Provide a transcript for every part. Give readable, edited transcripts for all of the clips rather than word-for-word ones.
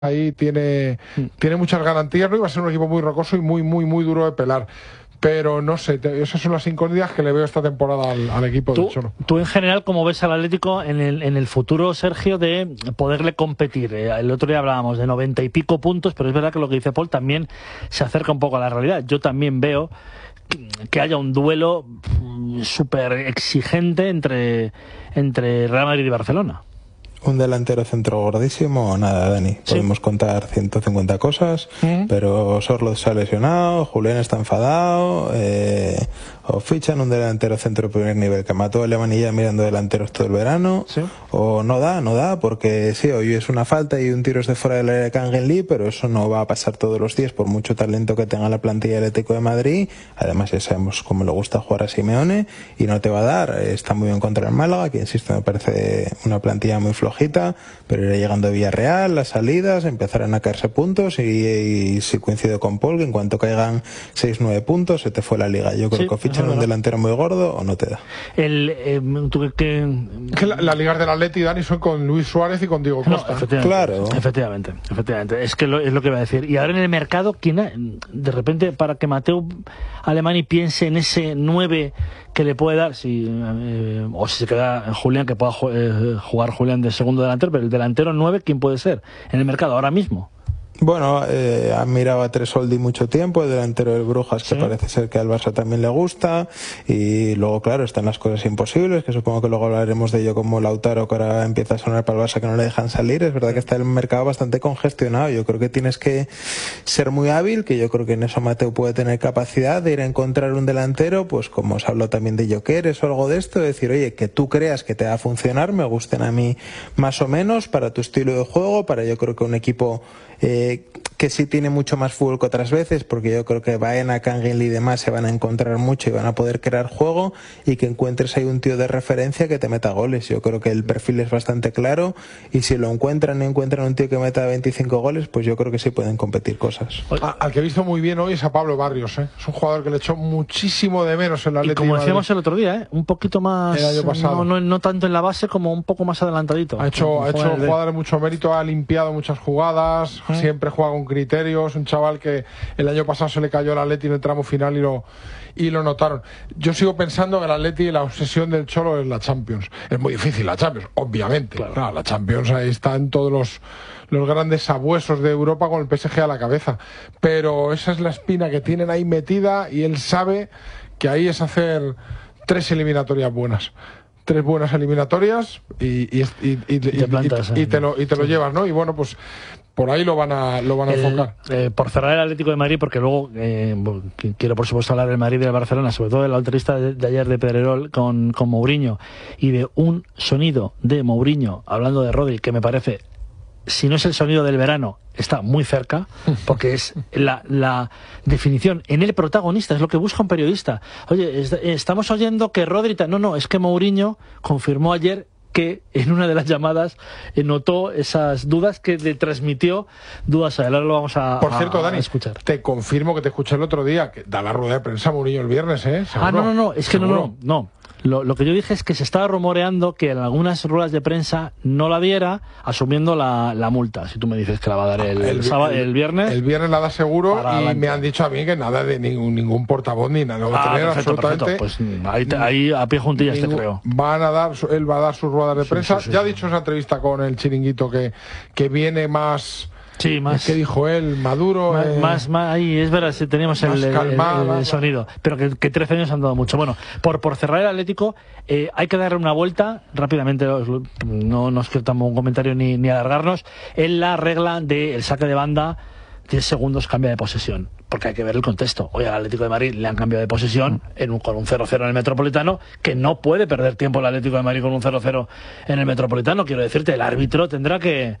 ahí tiene muchas garantías, ¿no? Y va a ser un equipo muy rocoso y muy duro de pelar. Pero no sé, esas son las incógnitas que le veo esta temporada al equipo del Cholo. Tú en general, ¿cómo ves al Atlético en el futuro, Sergio, de poderle competir? El otro día hablábamos de 90 y pico puntos, pero es verdad que lo que dice Paul también se acerca un poco a la realidad. Yo también veo que haya un duelo súper exigente entre Real Madrid y Barcelona. Un delantero centro gordísimo, nada, Dani. Sí. Podemos contar 150 cosas, pero Sorloth se ha lesionado, Julián está enfadado, o fichan un delantero centro de primer nivel que mató a Alemanía mirando delanteros todo el verano, Sí. o no da, porque sí, hoy es una falta y un tiro es de fuera del área de Kangin Lee, pero eso no va a pasar todos los días por mucho talento que tenga la plantilla del Atlético de Madrid. Además ya sabemos cómo le gusta jugar a Simeone y no te va a dar. Está muy bien contra el Málaga, que insisto, me parece una plantilla muy flojita, pero irá llegando a Villarreal, las salidas, empezarán a caerse puntos y si coincido con Paul, que en cuanto caigan 6-9 puntos se te fue la liga. Yo creo que fichan un delantero muy gordo o no te da. Que las ligas del Atleti, Dani, son con Luis Suárez y con Diego Costa. Claro. Efectivamente. Es que es lo que iba a decir. Y ahora en el mercado, de repente, para que Mateu Alemany piense en ese 9 que le puede dar, o si se queda Julián, que pueda jugar Julián de segundo delantero, pero el delantero 9, ¿quién puede ser en el mercado ahora mismo? Bueno, han mirado a Tresoldi mucho tiempo, el delantero del Brujas, que parece ser que al Barça también le gusta, y luego, claro, están las cosas imposibles, que supongo que luego hablaremos de ello, como Lautaro, que ahora empieza a sonar para el Barça, que no le dejan salir. Es verdad que está el mercado bastante congestionado. Yo creo que tienes que ser muy hábil, que yo creo que en eso Mateu puede tener capacidad de ir a encontrar un delantero, pues como os habló también de Jokeres o algo de esto, de decir, oye, que tú creas que te va a funcionar, me gusten a mí más o menos, para tu estilo de juego, para yo creo que un equipo que sí tiene mucho más fútbol que otras veces, porque yo creo que Baena, Kangin Lee y demás se van a encontrar mucho y van a poder crear juego, y que encuentres ahí un tío de referencia que te meta goles. Yo creo que el perfil es bastante claro, y si lo encuentran un tío que meta 25 goles, pues yo creo que sí pueden competir cosas. Al que he visto muy bien hoy es a Pablo Barrios, ¿eh? Es un jugador que le echó muchísimo de menos en la Atlético. Y como decíamos el otro día, un poquito más, el año pasado. No tanto en la base, como un poco más adelantadito. Ha hecho jugadores mucho mérito, ha limpiado muchas jugadas, siempre juega con criterios, un chaval que el año pasado se le cayó el Atleti en el tramo final y lo notaron. Yo sigo pensando que el Atleti y la obsesión del Cholo es la Champions. Es muy difícil la Champions, obviamente. Claro, la Champions, ahí están todos los grandes sabuesos de Europa con el PSG a la cabeza. Pero esa es la espina que tienen ahí metida, y él sabe que ahí es hacer 3 eliminatorias buenas. 3 buenas eliminatorias y te lo llevas, ¿no? Y bueno, pues por ahí lo van a enfocar. Por cerrar el Atlético de Madrid, porque luego quiero por supuesto hablar del Madrid y del Barcelona, sobre todo de la entrevista de ayer de Pedrerol con Mourinho, y de un sonido de Mourinho hablando de Rodri que me parece, si no es el sonido del verano, está muy cerca, porque es la definición en el protagonista, es lo que busca un periodista. Oye, estamos oyendo que Rodri... No, es que Mourinho confirmó ayer que en una de las llamadas notó esas dudas, que le transmitió dudas a él. Ahora lo vamos a Por cierto, Dani, escuchar. Te confirmo que te escuché el otro día, que da la rueda de prensa Mourinho el viernes, ¿eh? ¿Seguro? No, es que no. Lo que yo dije es que se estaba rumoreando que en algunas ruedas de prensa no la diera, asumiendo la multa. Si tú me dices que la va a dar el viernes. El viernes la da seguro, y me han dicho a mí que nada de ningún portavoz ni nada. No va a tener absolutamente. Pues ahí a pie juntillas te creo. Él va a dar sus ruedas de prensa. Ya ha dicho esa entrevista con el Chiringuito que viene más... Sí, más. ¿Qué dijo él? Maduro. Más ahí, es verdad, si teníamos el sonido. Pero que 13 años han dado mucho. Bueno, por cerrar el Atlético, hay que darle una vuelta rápidamente. No nos quedamos un comentario ni alargarnos. En la regla del saque de banda, 10 segundos cambia de posesión. Porque hay que ver el contexto. Hoy al Atlético de Madrid le han cambiado de posesión con un 0-0 en el Metropolitano, que no puede perder tiempo el Atlético de Madrid con un 0-0 en el Metropolitano. Quiero decirte, el árbitro tendrá que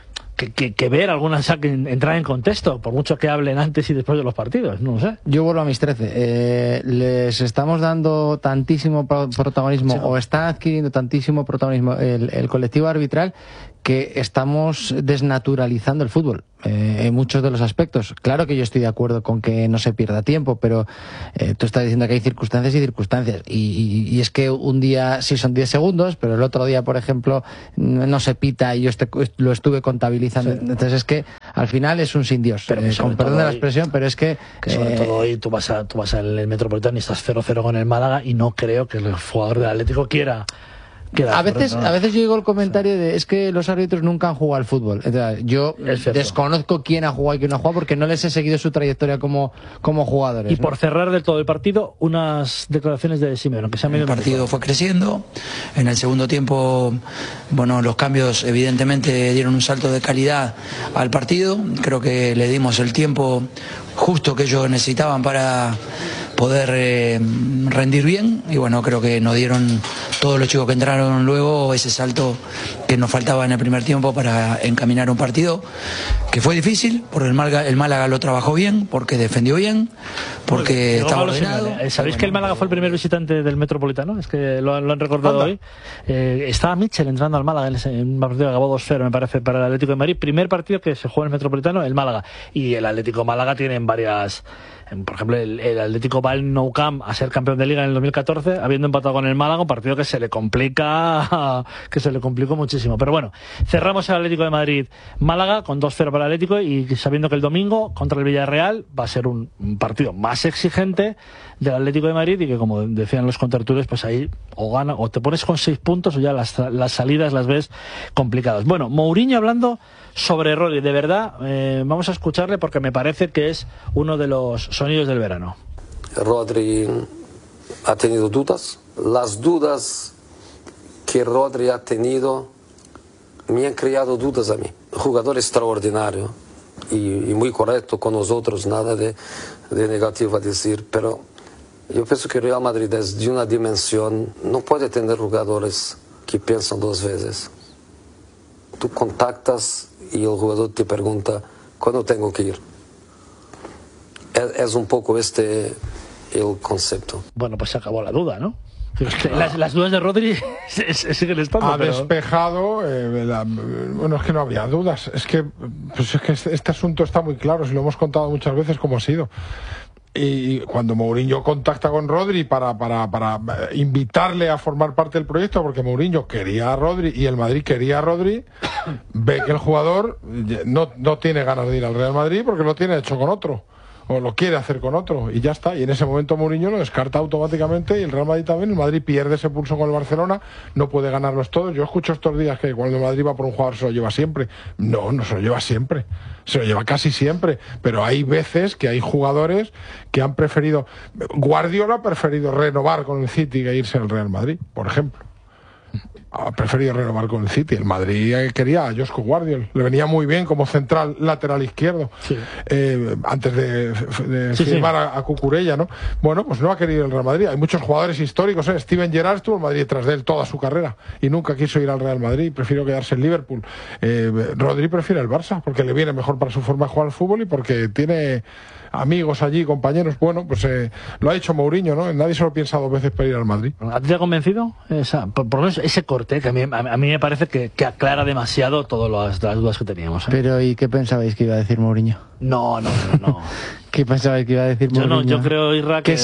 ver algunas, entrar en contexto, por mucho que hablen antes y después de los partidos, no lo sé. Yo vuelvo a mis 13. Les estamos dando tantísimo protagonismo, o está adquiriendo tantísimo protagonismo el colectivo arbitral, que estamos desnaturalizando el fútbol en muchos de los aspectos. Claro que yo estoy de acuerdo con que no se pierda tiempo, pero tú estás diciendo que hay circunstancias y circunstancias, y es que un día sí son 10 segundos, pero el otro día, por ejemplo, no se pita, y yo lo estuve contabilizando analizando. Sí. Entonces es que al final es un sin Dios. Con perdón de la expresión, pero es que sobre todo hoy tú vas al Metropolitano y estás 0-0 con el Málaga y no creo que el jugador del Atlético quiera. A veces yo digo el comentario de es que los árbitros nunca han jugado al fútbol. Entonces, yo desconozco quién ha jugado y quién no ha jugado porque no les he seguido su trayectoria como jugadores. Y por cerrar del todo el partido, unas declaraciones de Simeone, que se ha medio. El partido fue creciendo. En el segundo tiempo, bueno, los cambios evidentemente dieron un salto de calidad al partido. Creo que le dimos el tiempo justo que ellos necesitaban para poder rendir bien, y bueno, creo que nos dieron todos los chicos que entraron luego ese salto que nos faltaba en el primer tiempo para encaminar un partido que fue difícil, porque el Málaga lo trabajó bien, porque defendió bien, porque estaba ordenado. ¿Sabéis que el Málaga fue el primer visitante del Metropolitano? Es que lo han recordado hoy. Estaba Mitchell entrando al Málaga en un partido que acabó 2-0, me parece, para el Atlético de Madrid. Primer partido que se juega en el Metropolitano, el Málaga. Y el Atlético Málaga tiene varias... Por ejemplo, el Atlético va al Nou Camp a ser campeón de Liga en el 2014, habiendo empatado con el Málaga, un partido que se le complicó muchísimo. Pero bueno, cerramos el Atlético de Madrid-Málaga con 2-0 para el Atlético, y sabiendo que el domingo contra el Villarreal va a ser un partido más exigente del Atlético de Madrid, y que, como decían los contertulios, pues ahí o gana o te pones con 6 puntos o ya las salidas las ves complicadas. Bueno, Mourinho hablando sobre Rodri, de verdad, vamos a escucharle porque me parece que es uno de los sonidos del verano. Rodri ha tenido dudas. Las dudas que Rodri ha tenido me han creado dudas a mí. Jugador extraordinario y muy correcto con nosotros, nada de negativo a decir, pero yo pienso que Real Madrid es de una dimensión, no puede tener jugadores que piensan 2 veces. Tú contactas y el jugador te pregunta ¿cuándo tengo que ir? Es un poco el concepto. Bueno, pues se acabó la duda, ¿no? Las dudas de Rodri siguen estando. Ha despejado, bueno, es que no había dudas. Es que este asunto está muy claro, si lo hemos contado muchas veces cómo ha sido. Y cuando Mourinho contacta con Rodri para invitarle a formar parte del proyecto, porque Mourinho quería a Rodri y el Madrid quería a Rodri, ve que el jugador no tiene ganas de ir al Real Madrid porque lo tiene hecho con otro, o lo quiere hacer con otro, y ya está. Y en ese momento Mourinho lo descarta automáticamente, y el Real Madrid también. El Madrid pierde ese pulso con el Barcelona, no puede ganarlos todos. Yo escucho estos días que cuando el Madrid va por un jugador se lo lleva siempre. No se lo lleva siempre, se lo lleva casi siempre, pero hay veces que hay jugadores que han preferido... Guardiola ha preferido renovar con el City que irse al Real Madrid, por ejemplo. Ha preferido renovar con el City. El Madrid quería a Josko Guardiola, le venía muy bien como central lateral izquierdo, sí. Antes de firmar a Cucurella, ¿no? Bueno, pues no ha querido el Real Madrid. Hay muchos jugadores históricos, Steven Gerrard estuvo en Madrid detrás de él toda su carrera y nunca quiso ir al Real Madrid, prefirió quedarse en Liverpool. Rodri prefiere el Barça porque le viene mejor para su forma de jugar al fútbol y porque tiene amigos allí, compañeros. Bueno, pues lo ha dicho Mourinho, ¿no? Nadie se lo piensa 2 veces para ir al Madrid. ¿A ti te ha convencido? Por lo menos ese corte, que a mí me parece que aclara demasiado todas las dudas que teníamos. Pero, ¿y qué pensabais que iba a decir Mourinho? No. ¿Qué pensabais que iba a decir Mourinho? Yo creo, Irra, que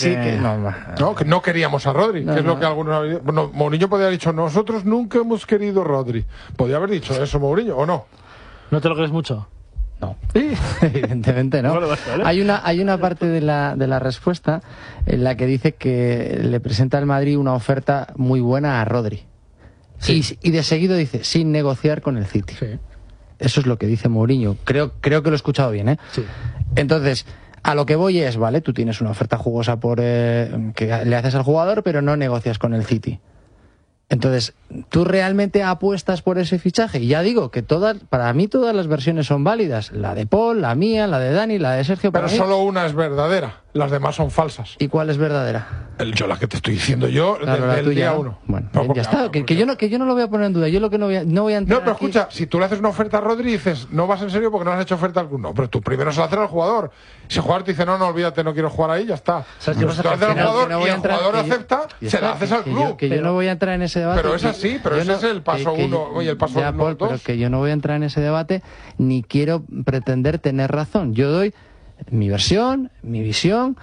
que no queríamos a Rodri, que es lo que algunos... Bueno, Mourinho podría haber dicho, nosotros nunca hemos querido Rodri. Podría haber dicho eso Mourinho, ¿o no? ¿No te lo crees mucho? No, evidentemente no. ¿Vale? Hay una parte de la respuesta en la que dice que le presenta al Madrid una oferta muy buena a Rodri. Sí. Y de seguido dice, sin negociar con el City. Sí. Eso es lo que dice Mourinho. Creo que lo he escuchado bien, ¿eh? Sí. Entonces, a lo que voy es, vale, tú tienes una oferta jugosa que le haces al jugador, pero no negocias con el City. Entonces, ¿tú realmente apuestas por ese fichaje? Y ya digo que para mí todas las versiones son válidas. La de Paul, la mía, la de Dani, la de Sergio. Pero solo una es verdadera. Las demás son falsas. ¿Y cuál es verdadera? La que te estoy diciendo yo, claro, desde el día 1. Bueno, ya está. Que yo no lo voy a poner en duda. Yo lo que no voy a entrar. No, pero escucha, si tú le haces una oferta a Rodri y dices, no vas en serio porque no has hecho oferta al club. No, pero tú primero se la haces al jugador. Si el jugador te dice, no, olvídate, no quiero jugar ahí, ya está. Si tú haces al jugador y el jugador acepta, se la haces al club. Que yo no voy a entrar en ese debate. Pero es así, pero ese es el paso 1 y el paso 2. Pero que yo no voy a entrar en ese debate ni quiero pretender tener razón. Yo doy mi versión, mi visión,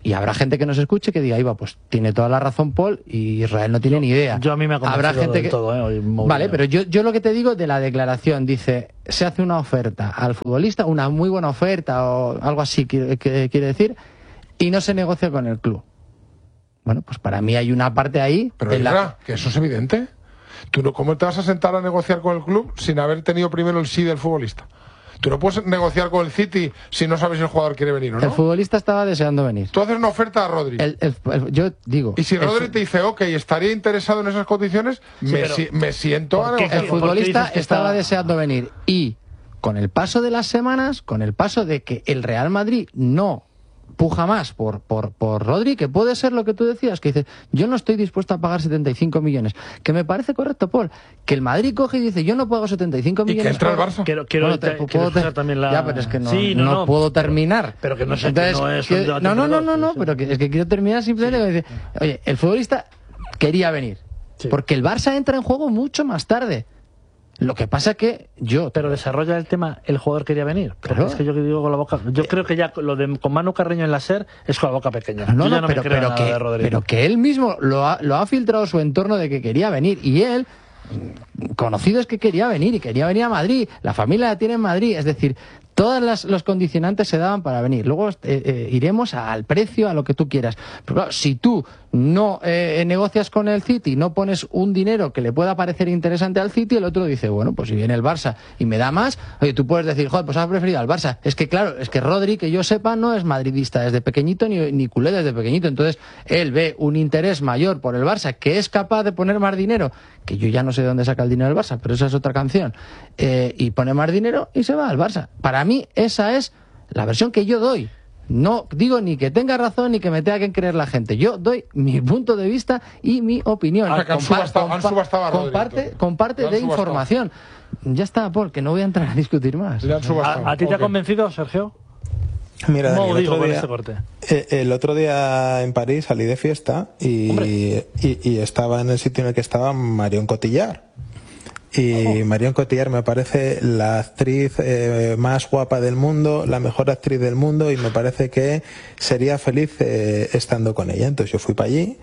Y habrá gente que nos escuche que diga, Iba, pues tiene toda la razón Paul y Israel no tiene ni idea. Yo a mí me ha convencido habrá gente del todo, Vale, pero yo lo que te digo de la declaración, dice, se hace una oferta al futbolista, una muy buena oferta o algo así que quiere decir, y no se negocia con el club. Bueno, pues para mí hay una parte ahí... Pero que eso es evidente. Tú no, ¿cómo te vas a sentar a negociar con el club sin haber tenido primero el sí del futbolista? Tú no puedes negociar con el City si no sabes si el jugador quiere venir o no. El futbolista estaba deseando venir. Tú haces una oferta a Rodri. Yo digo... Y si Rodri te dice, ok, estaría interesado en esas condiciones, me siento a negociar. El futbolista estaba deseando venir. Y con el paso de las semanas, con el paso de que el Real Madrid no puja más por Rodri, que puede ser lo que tú decías, que dice, yo no estoy dispuesto a pagar 75 millones, que me parece correcto, Paul, que el Madrid coge y dice, yo no pago 75 millones. Y que entra el Barça. Quiero también la... Ya, pero es que no puedo terminar. Pero que no sé. Entonces, no es un debate pero que es que quiero terminar simplemente con decir, oye, el futbolista quería venir, porque el Barça entra en juego mucho más tarde. Lo que pasa es que Pero desarrolla el tema, el jugador quería venir. Claro. Es que yo digo con la boca... Yo creo que ya lo de con Manu Carreño en la SER es con la boca pequeña. Pero que él mismo lo ha filtrado su entorno de que quería venir. Y él, conocido es que quería venir, y quería venir a Madrid. La familia la tiene en Madrid. Es decir, todos los condicionantes se daban para venir. Luego iremos al precio, a lo que tú quieras. Pero claro, si tú no negocias con el City, no pones un dinero que le pueda parecer interesante al City, el otro dice, bueno, pues si viene el Barça y me da más, oye, tú puedes decir, joder, pues has preferido al Barça. Es que claro, es que Rodri, que yo sepa, no es madridista desde pequeñito, ni culé desde pequeñito. Entonces, él ve un interés mayor por el Barça, que es capaz de poner más dinero, que yo ya no sé de dónde saca el dinero el Barça, pero esa es otra canción, y pone más dinero y se va al Barça. Para mí, esa es la versión que yo doy. No digo ni que tenga razón ni que me tenga que creer la gente. Yo doy mi punto de vista y mi opinión. Comparte de información. Ya está, Paul, que no voy a entrar a discutir más. ¿A ti te ha convencido, Sergio? Mira, Dani, el otro día en París salí de fiesta y estaba en el sitio en el que estaba Marion Cotillard. Y Marion Cotillard me parece la actriz más guapa del mundo, la mejor actriz del mundo, y me parece que sería feliz estando con ella. Entonces yo fui para allí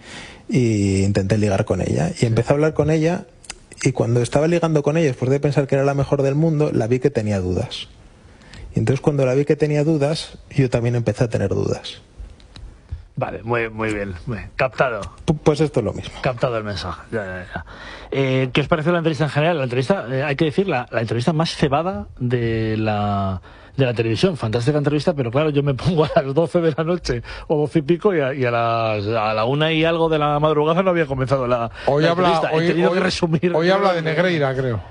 e intenté ligar con ella. Y empecé a hablar con ella, y cuando estaba ligando con ella, después de pensar que era la mejor del mundo, la vi que tenía dudas. Y entonces cuando la vi que tenía dudas, yo también empecé a tener dudas. Vale, muy bien. Captado. Pues esto es lo mismo. Captado el mensaje. Ya. ¿Qué os pareció la entrevista en general? La entrevista, hay que decir, la entrevista más cebada de la televisión. Fantástica entrevista, pero claro, yo me pongo a las 12 de la noche o 12 y pico y a la 1 y algo de la madrugada no había comenzado la entrevista. He tenido que resumir. Hoy habla de Negreira, creo.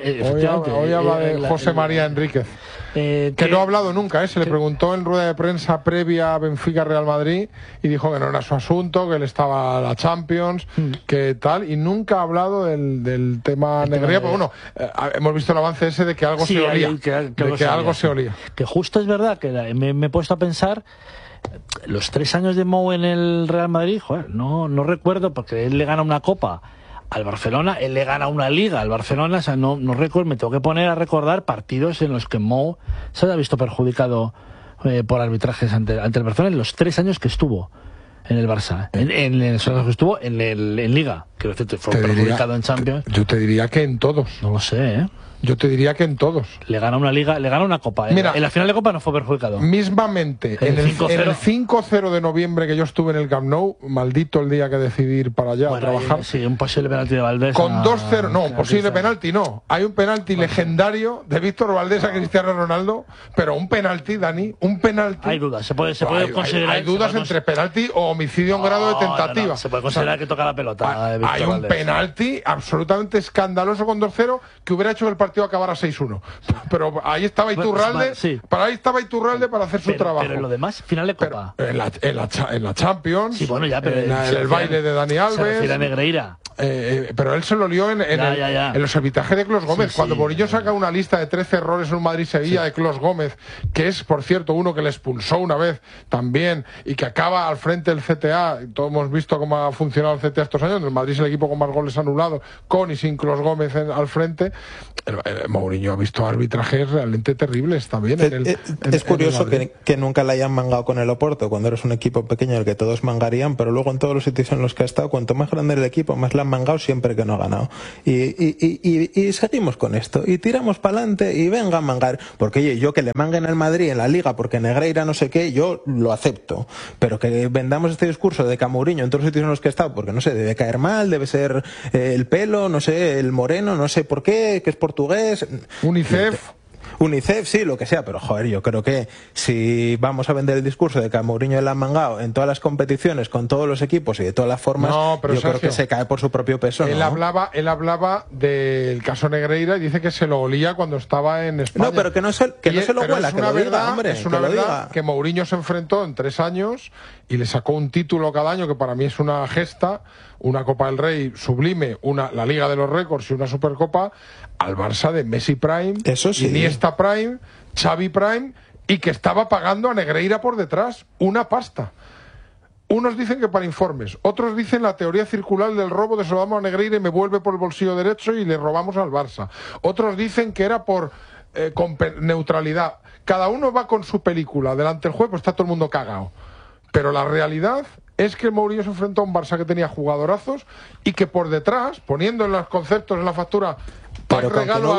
Hoy habla de José María Enríquez. Que no ha hablado nunca, se le preguntó en rueda de prensa previa a Benfica-Real Madrid y dijo que no era su asunto, que él estaba a la Champions, que tal, y nunca ha hablado del tema Negreira. Pero bueno, hemos visto el avance ese de que algo se olía. Que algo se olía. Que justo es verdad que me he puesto a pensar los 3 años de Mou en el Real Madrid, joder, no recuerdo, porque él le gana una copa al Barcelona, él le gana una liga al Barcelona, o sea, no recuerdo, me tengo que poner a recordar partidos en los que Mou se haya visto perjudicado por arbitrajes ante el Barcelona en los 3 años que estuvo en el Barça, en los años que estuvo en Liga, que fue perjudicado en Champions. Yo te diría que en todos. No lo sé, Yo te diría que en todos. Le gana una liga, le gana una copa. Mira, en la final de copa no fue perjudicado. Mismamente, en el 5-0 de noviembre que yo estuve en el Camp Nou, maldito el día que decidí ir para allá a trabajar. Sí, un posible penalti de Valdés. Con 2-0, no, un posible penalti no. Hay un penalti legendario de Víctor Valdés a Cristiano Ronaldo, pero un penalti, Dani, un penalti. Hay dudas, se puede considerar. Hay dudas entre penalti o homicidio en grado de tentativa. No, se puede considerar que toca la pelota. Hay un penalti absolutamente escandaloso con 2-0 que hubiera hecho que el partido acabara 6-1. Pero ahí estaba Iturralde, para hacer su trabajo. Pero en lo demás, final de copa. En la Champions, sí, bueno, ya, pero en el baile de Dani Alves. Se refiere a Negreira. pero él se lo lió en los arbitrajes de Clos Gómez. Cuando Mourinho saca una lista de 13 errores en un Madrid-Sevilla de Clos Gómez, que es, por cierto, uno que le expulsó una vez también y que acaba al frente del CTA. Todos hemos visto cómo ha funcionado el CTA estos años. El Madrid es el equipo con más goles anulados, con y sin Clos Gómez al frente. Mourinho ha visto arbitrajes realmente terribles también. Es curioso que nunca le hayan mangado con el Oporto cuando eres un equipo pequeño el que todos mangarían, pero luego en todos los sitios en los que ha estado, cuanto más grande el equipo, más le han mangado siempre que no ha ganado. Y seguimos con esto, y tiramos para adelante y venga a mangar, porque oye, yo que le manguen al Madrid en la Liga porque Negreira no sé qué, yo lo acepto, pero que vendamos este discurso de que a Mourinho en todos los sitios en los que ha estado, porque no sé, debe caer mal, debe ser el pelo, no sé, el moreno, no sé por qué, que es portugués. UNICEF, sí, lo que sea, pero joder, yo creo que si vamos a vender el discurso de que a Mourinho le han mangado en todas las competiciones, con todos los equipos y de todas las formas, yo creo que se cae por su propio peso. Él hablaba del caso Negreira y dice que se lo olía cuando estaba en España. No, pero que no se lo huela, que lo diga, hombre. Es una verdad que Mourinho se enfrentó en 3 años y le sacó un título cada año, que para mí es una gesta, una Copa del Rey sublime, la Liga de los Récords y una Supercopa, al Barça de Messi Prime, Iniesta Prime, Xavi Prime, y que estaba pagando a Negreira por detrás una pasta. Unos dicen que para informes, otros dicen la teoría circular del robo de se lo damos a Negreira y me vuelve por el bolsillo derecho y le robamos al Barça. Otros dicen que era por neutralidad. Cada uno va con su película delante del juez, pues está todo el mundo cagado. Pero la realidad es que Mourinho se enfrentó a un Barça que tenía jugadorazos y que por detrás, poniendo en los conceptos en la factura pack regalo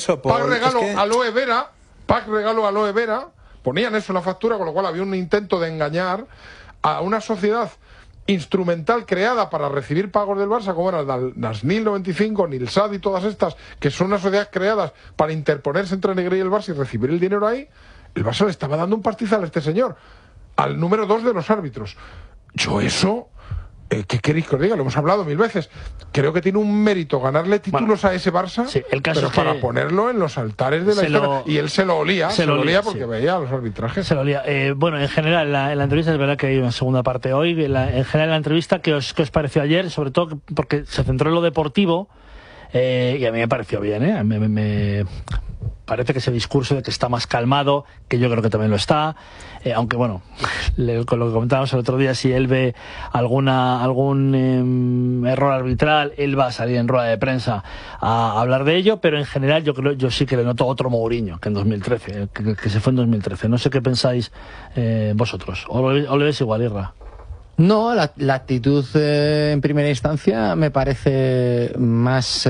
aloe vera, ponían eso en la factura, con lo cual había un intento de engañar a una sociedad instrumental creada para recibir pagos del Barça, como eran las NIL 95, Nilsad y todas estas, que son unas sociedades creadas para interponerse entre Negreira y el Barça y recibir el dinero ahí. El Barça le estaba dando un pastizal a este señor, al número 2 de los árbitros. Yo eso, ¿qué queréis que os diga? Lo hemos hablado 1000 veces. Creo que tiene un mérito ganarle títulos a ese Barça, el caso pero es para ponerlo en los altares de la historia. Y él se lo olía porque veía los arbitrajes. Se lo olía. Bueno, en general, en la entrevista, es verdad que hay una segunda parte hoy. En general, la entrevista, ¿qué os pareció ayer? Sobre todo porque se centró en lo deportivo, y a mí me pareció bien, ¿eh? Me parece que ese discurso de que está más calmado, que yo creo que también lo está, aunque bueno, con lo que comentábamos el otro día, si él ve algún error arbitral, él va a salir en rueda de prensa a hablar de ello, pero en general yo sí que le noto otro Mourinho que en 2013, que se fue en 2013. No sé qué pensáis vosotros, o le ves igual, Irra. No, la actitud en primera instancia me parece más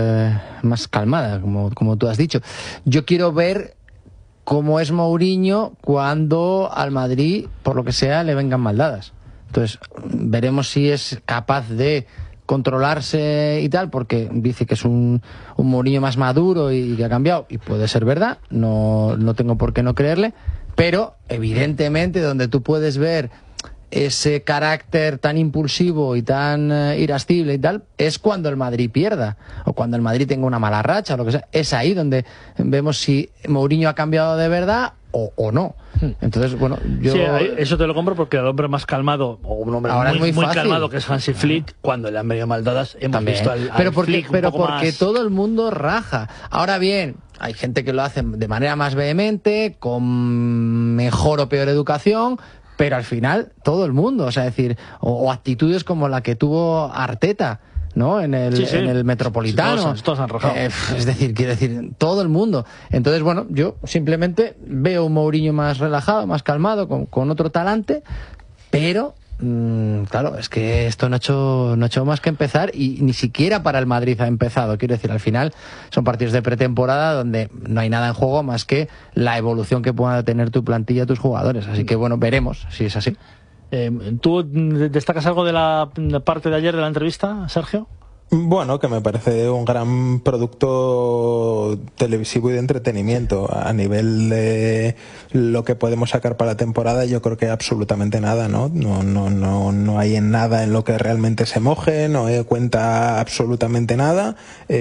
calmada, como tú has dicho. Yo quiero ver cómo es Mourinho cuando al Madrid, por lo que sea, le vengan mal dadas. Entonces, veremos si es capaz de controlarse y tal, porque dice que es un Mourinho más maduro y que ha cambiado, y puede ser verdad, no tengo por qué no creerle, pero evidentemente donde tú puedes ver ese carácter tan impulsivo y tan irascible y tal, es cuando el Madrid pierda, o cuando el Madrid tenga una mala racha, o lo que sea. Es ahí donde vemos si Mourinho ha cambiado de verdad o no. Entonces, bueno, yo... Sí, eso te lo compro, porque el hombre más calmado, o un hombre ahora muy calmado, que es Hansi Flick, cuando le han venido mal dadas, hemos visto al Flick pero porque más... todo el mundo raja. Ahora bien, hay gente que lo hace de manera más vehemente, con mejor o peor educación, pero al final todo el mundo, o sea, decir, o actitudes como la que tuvo Arteta, ¿no? En el Metropolitano. Todos han rajado. Es decir, quiero decir, todo el mundo. Entonces, bueno, yo simplemente veo un Mourinho más relajado, más calmado, con otro talante, pero claro, es que esto no ha hecho más que empezar, y ni siquiera para el Madrid ha empezado. Quiero decir, al final son partidos de pretemporada donde no hay nada en juego más que la evolución que pueda tener tu plantilla, tus jugadores. Así que bueno, veremos si es así. ¿Tú destacas algo de la parte de ayer de la entrevista, Sergio? Bueno, que me parece un gran producto televisivo y de entretenimiento. A nivel de lo que podemos sacar para la temporada, yo creo que absolutamente nada, ¿no? No hay en nada en lo que realmente se moje, no cuenta absolutamente nada,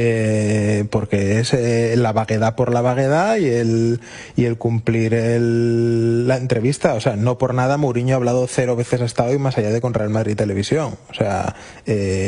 porque es la vaguedad por la vaguedad y el cumplir la entrevista. O sea, no por nada Mourinho ha hablado 0 veces hasta hoy, más allá de con Real Madrid Televisión. O sea,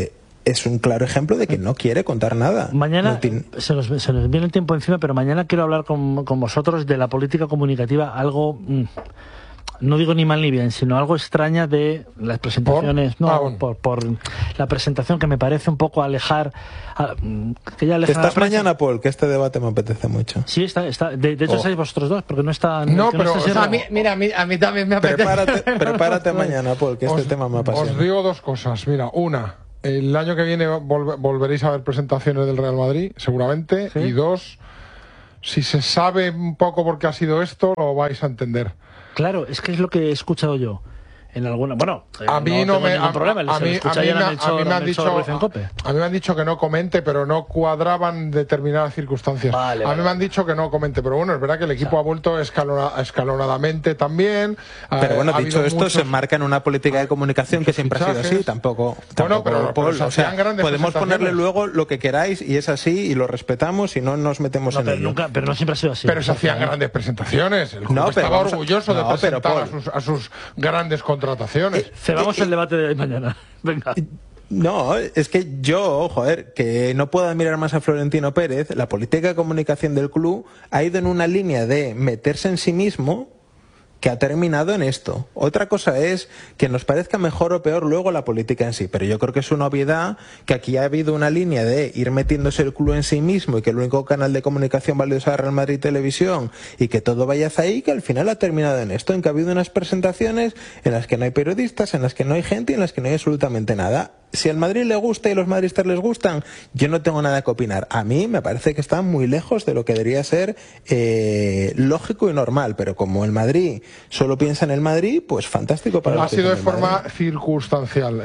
es un claro ejemplo de que no quiere contar nada. Mañana se nos viene el tiempo encima, pero mañana quiero hablar con vosotros de la política comunicativa, algo, no digo ni mal ni bien, sino algo extraña de las presentaciones. Por la presentación, que me parece un poco alejar. ¿Estás mañana, Paul? Que este debate me apetece mucho. Sí, está. De hecho, estáis vosotros dos, porque no está. No, pero a mí también me apetece. Prepárate mañana, Paul, que este tema me apasiona. Os digo dos cosas. Mira, una, el año que viene volveréis a ver presentaciones del Real Madrid, seguramente. ¿Sí? Y dos, si se sabe un poco por qué ha sido esto, lo vais a entender. Claro, es que es lo que he escuchado yo. En alguna, a mí no me ningún problema. A mí me han dicho que no comente, pero no cuadraban determinadas circunstancias. A mí me han dicho que no comente, pero bueno, es verdad que el equipo ha vuelto escalonadamente también. Pero bueno, dicho esto, se enmarca en una política de comunicación que siempre ha sido así. Tampoco pero o sea, podemos ponerle luego lo que queráis y es así y lo respetamos y no nos metemos en ello. Pero no siempre ha sido así. Pero se hacían grandes presentaciones. El club estaba orgulloso de presentar a sus grandes contrataciones. Cebamos el debate de mañana. Venga. No, es que yo, joder, que no puedo admirar más a Florentino Pérez. La política de comunicación del club ha ido en una línea de meterse en sí mismo que ha terminado en esto. Otra cosa es que nos parezca mejor o peor luego la política en sí, pero yo creo que es una obviedad que aquí ha habido una línea de ir metiéndose el club en sí mismo y que el único canal de comunicación válido es Real Madrid Televisión y que todo vaya hacia ahí, que al final ha terminado en esto, en que ha habido unas presentaciones en las que no hay periodistas, en las que no hay gente y en las que no hay absolutamente nada. Si al Madrid le gusta y los madridistas les gustan, yo no tengo nada que opinar. A mí me parece que están muy lejos de lo que debería ser lógico y normal, pero como el Madrid solo piensa en el Madrid, pues fantástico para ha sido de forma circunstancial.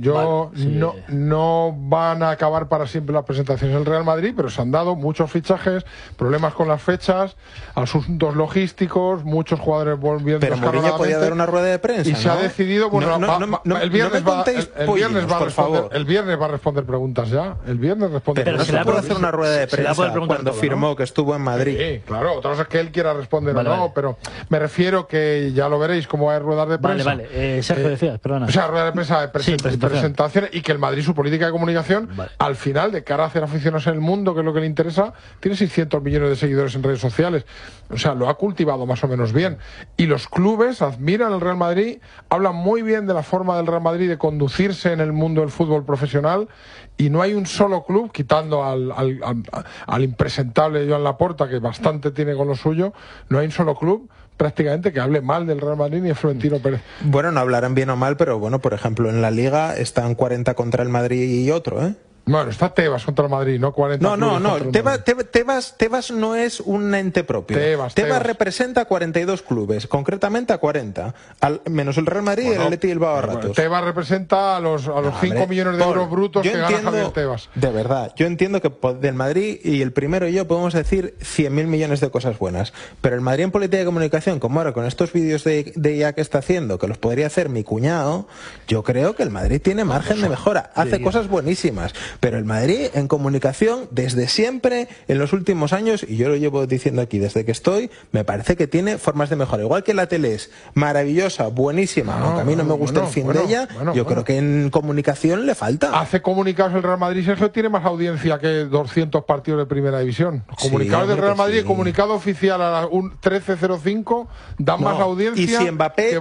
No van a acabar para siempre las presentaciones del Real Madrid, pero se han dado muchos fichajes, problemas con las fechas, asuntos logísticos, muchos jugadores volviendo. Pero Mourinho podía dar una rueda de prensa, y se ha decidido, el viernes va a responder preguntas ya. El viernes responde. Pero se le puede hacer una rueda de prensa cuando firmó que estuvo en Madrid. Sí, claro. Otra cosa es que él quiera responder o no, pero me refiero que ya lo veréis como hay ruedas de prensa. Sergio decías, perdona. O sea, rueda de prensa de presentaciones y que el Madrid, su política de comunicación, al final, de cara a hacer aficionados en el mundo, que es lo que le interesa, tiene 600 millones de seguidores en redes sociales. O sea, lo ha cultivado más o menos bien. Y los clubes admiran al Real Madrid, hablan muy bien de la forma del Real Madrid de conducirse en el mundo del fútbol profesional, y no hay un solo club, quitando al impresentable Joan Laporta, que bastante tiene con lo suyo, no hay un solo club prácticamente que hable mal del Real Madrid ni de Florentino Pérez. Bueno, no hablarán bien o mal, pero bueno, por ejemplo, en la Liga están 40 contra el Madrid y otro, ¿eh? Bueno, está Tebas contra el Madrid, no 40. No. Tebas no es un ente propio. Tebas representa 42 clubes, concretamente a 40, menos el Real Madrid y el Atleti Bilbao a ratos. Tebas representa a los 5 millones de euros brutos que gana Javier Tebas. De verdad, yo entiendo que del Madrid y el primero y yo podemos decir 100.000 millones de cosas buenas, pero el Madrid en política de comunicación, como ahora con estos vídeos de IA que está haciendo, que los podría hacer mi cuñado, yo creo que el Madrid tiene margen de mejora, hace cosas buenísimas. Pero el Madrid en comunicación desde siempre, en los últimos años, y yo lo llevo diciendo aquí desde que estoy, me parece que tiene formas de mejora. Igual que la tele es maravillosa, buenísima, aunque a mí no me gusta el fin de ella, yo creo que en comunicación le falta. Hace comunicados el Real Madrid, Sergio, tiene más audiencia que 200 partidos de primera división. Comunicados del Real Madrid, comunicado oficial a las 13:05, dan más audiencia. Y si Mbappé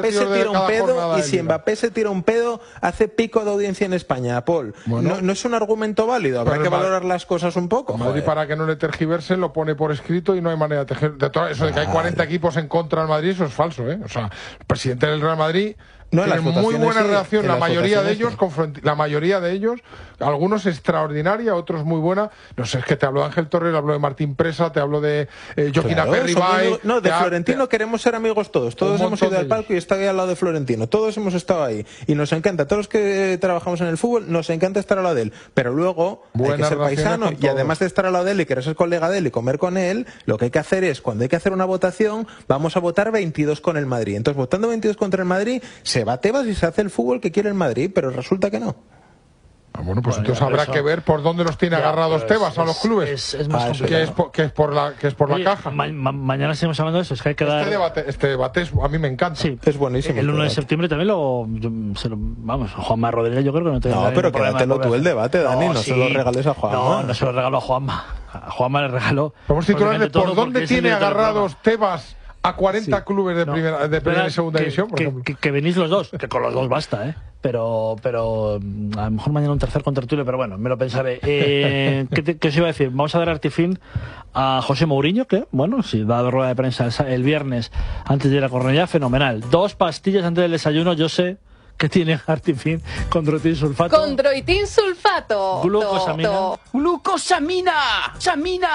se tira un pedo, hahace pico de audiencia en España, Paul. No es un argumento válido, habrá que valorar las cosas un poco. Madrid, para que no le tergiversen, lo pone por escrito y no hay manera de todo eso de que hay 40 equipos en contra del Madrid, eso es falso, ¿eh? O sea, el presidente del Real Madrid tiene muy buena relación, la mayoría de ellos, algunos extraordinaria, otros muy buena. No sé, es que te hablo de Ángel Torres, hablo de Martín Presa, te hablo de Joaquín Aperribay. No, de Florentino queremos ser amigos todos hemos ido al palco y está ahí al lado de Florentino, todos hemos estado ahí y nos encanta, todos los que trabajamos en el fútbol nos encanta estar al lado de él, pero luego hay que ser paisano y además de estar al lado de él y querer ser colega de él y comer con él, lo que hay que hacer es, cuando hay que hacer una votación, vamos a votar 22 con el Madrid. Entonces, votando 22 contra el Madrid, se va Tebas y se hace el fútbol que quiere el Madrid, pero resulta que no. Bueno, pues entonces habrá que ver por dónde los tiene agarrados Tebas a los clubes. Es más complicado. Que es por la caja. Mañana seguimos hablando de eso. Es que hay que dar... Este debate a mí me encanta. Sí, es buenísimo. El 1 de septiembre también vamos, Juanma Rodríguez yo creo que no te... No, pero quédatelo tú el debate, Dani, no se lo regales a Juanma. No se lo regalo a Juanma. A Juanma le regaló... Vamos a titularle por dónde tiene agarrados Tebas a 40 clubes de primera y segunda división, por ejemplo. Que venís los dos, que con los dos basta, pero a lo mejor mañana un tercer contertulio, pero bueno, me lo pensaré. ¿Qué os iba a decir? Vamos a dar artifín a José Mourinho, que, bueno, si da rueda de prensa el viernes antes de ir a Cornellá, fenomenal. 2 pastillas antes del desayuno, yo sé que tiene artifín condroitin sulfato. Condroitin sulfato. Glucosamina. Glucosamina. Samina.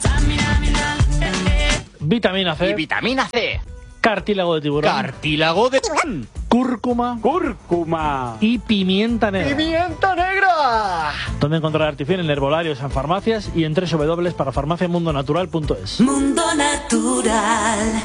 Vitamina C. Y vitamina C. Cartílago de tiburón. Cartílago de tiburón. Cúrcuma. Cúrcuma. Y pimienta negra. ¡Pimienta negra! ¿Dónde encontrar artifín? En herbolarios, en farmacias y en www.parafarmaciamundonatural.es. Mundo Natural.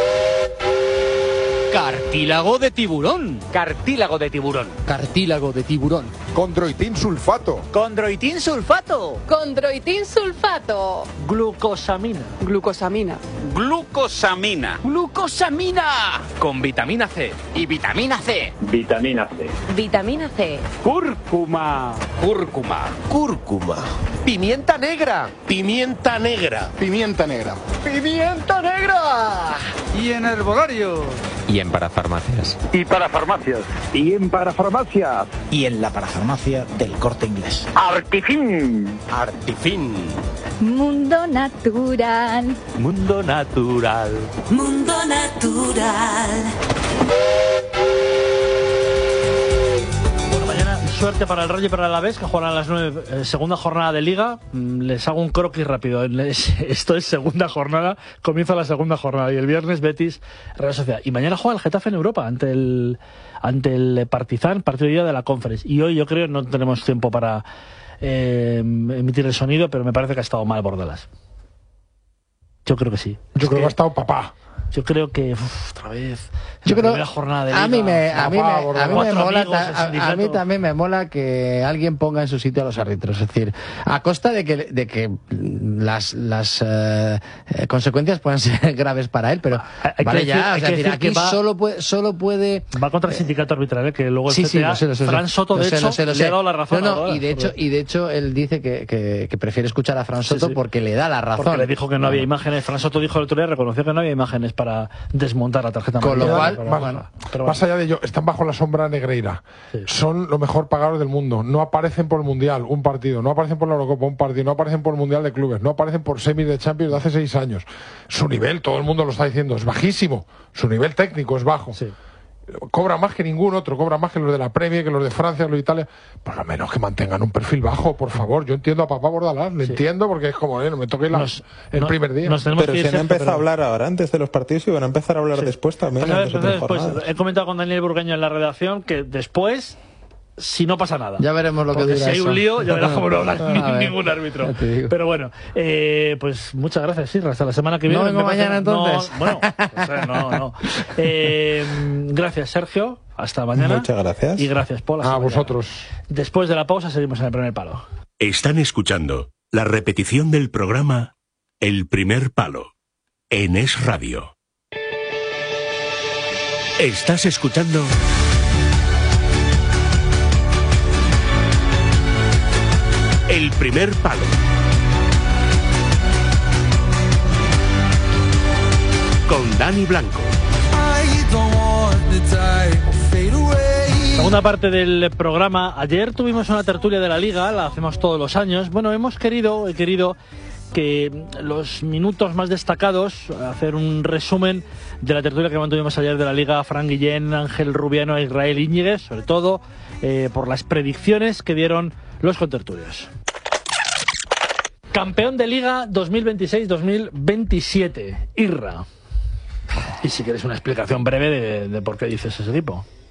Cartílago de tiburón. Cartílago de tiburón. Cartílago de tiburón. Condroitin sulfato. Condroitin sulfato. Condroitin sulfato. Glucosamina. Glucosamina. Glucosamina. Glucosamina. Con vitamina C. Y vitamina C. Vitamina C. Vitamina C. Cúrcuma. Cúrcuma. Cúrcuma. Pimienta negra. Pimienta negra. Pimienta negra. Pimienta negra. Y en herbolario. Y en parafarmacias. Y para farmacias. Y en parafarmacias. Y en la parafarmacia del Corte Inglés. Artifin. Artifin. Mundo Natural. Mundo Natural. Mundo Natural. Suerte para el Rayo y para el Alavés, que jugarán a las 9, segunda jornada de Liga. Les hago un croquis rápido. Esto es segunda jornada, comienza la segunda jornada. Y el viernes Betis, Real Sociedad. Y mañana juega el Getafe en Europa ante el Partizan, partido de día de la Conference. Y hoy yo creo que no tenemos tiempo para emitir el sonido, pero me parece que ha estado mal Bordalas. Yo creo que sí. Yo creo que ha estado papá. Yo creo que otra vez. Yo creo primera jornada de Liga, a mí también me mola que alguien ponga en su sitio a los árbitros, es decir, a costa de que las consecuencias puedan ser graves para él, pero vale ya, es decir, aquí solo puede va contra el sindicato arbitral, que luego el CTA, Fran Soto de hecho le ha dado la razón. Y de hecho él dice que prefiere escuchar a Fran Soto porque le da la razón. Porque le dijo que no había imágenes. Fran Soto dijo el otro día, reconoció que no había imágenes para desmontar la tarjeta amarilla. Con lo cual, más allá de ello, están bajo la sombra Negreira. Sí. Son los mejor pagados del mundo. No aparecen por el Mundial, un partido. No aparecen por la Eurocopa, un partido. No aparecen por el Mundial de Clubes. No aparecen por semis de Champions de hace 6 años. Su nivel, todo el mundo lo está diciendo, es bajísimo. Su nivel técnico es bajo. Sí. Cobra más que ningún otro, cobra más que los de la Premier, que los de Francia, los de Italia. Por lo menos que mantengan un perfil bajo, por favor. Yo entiendo a papá Bordalás, le entiendo, porque es como, no me toquéis el primer día. Pero si han empezado a hablar ahora antes de los partidos y van a empezar a hablar después también. Después. He comentado con Daniel Burgueño en la redacción que después, si no pasa nada. Ya veremos lo que dura. Si hay un lío, ya verás cómo no habla ningún árbitro. Pero bueno, pues muchas gracias, sí, hasta la semana que viene. ¿No vengo mañana entonces? No. Gracias, Sergio. Hasta mañana. Muchas gracias. Y gracias, Paul. A vosotros. Después de la pausa seguimos en el primer palo. Están escuchando la repetición del programa El Primer Palo en Es Radio. Estás escuchando El Primer Palo con Dani Blanco. Segunda parte del programa. Ayer tuvimos una tertulia de la Liga, la hacemos todos los años. Bueno, he querido que los minutos más destacados, hacer un resumen de la tertulia que mantuvimos ayer de la Liga, Fran Guillén, Ángel Rubiano e Israel Íñiguez, sobre todo por las predicciones que dieron los contertulios. Campeón de Liga 2026-2027, Irra. Y si quieres una explicación breve de por qué dices ese equipo.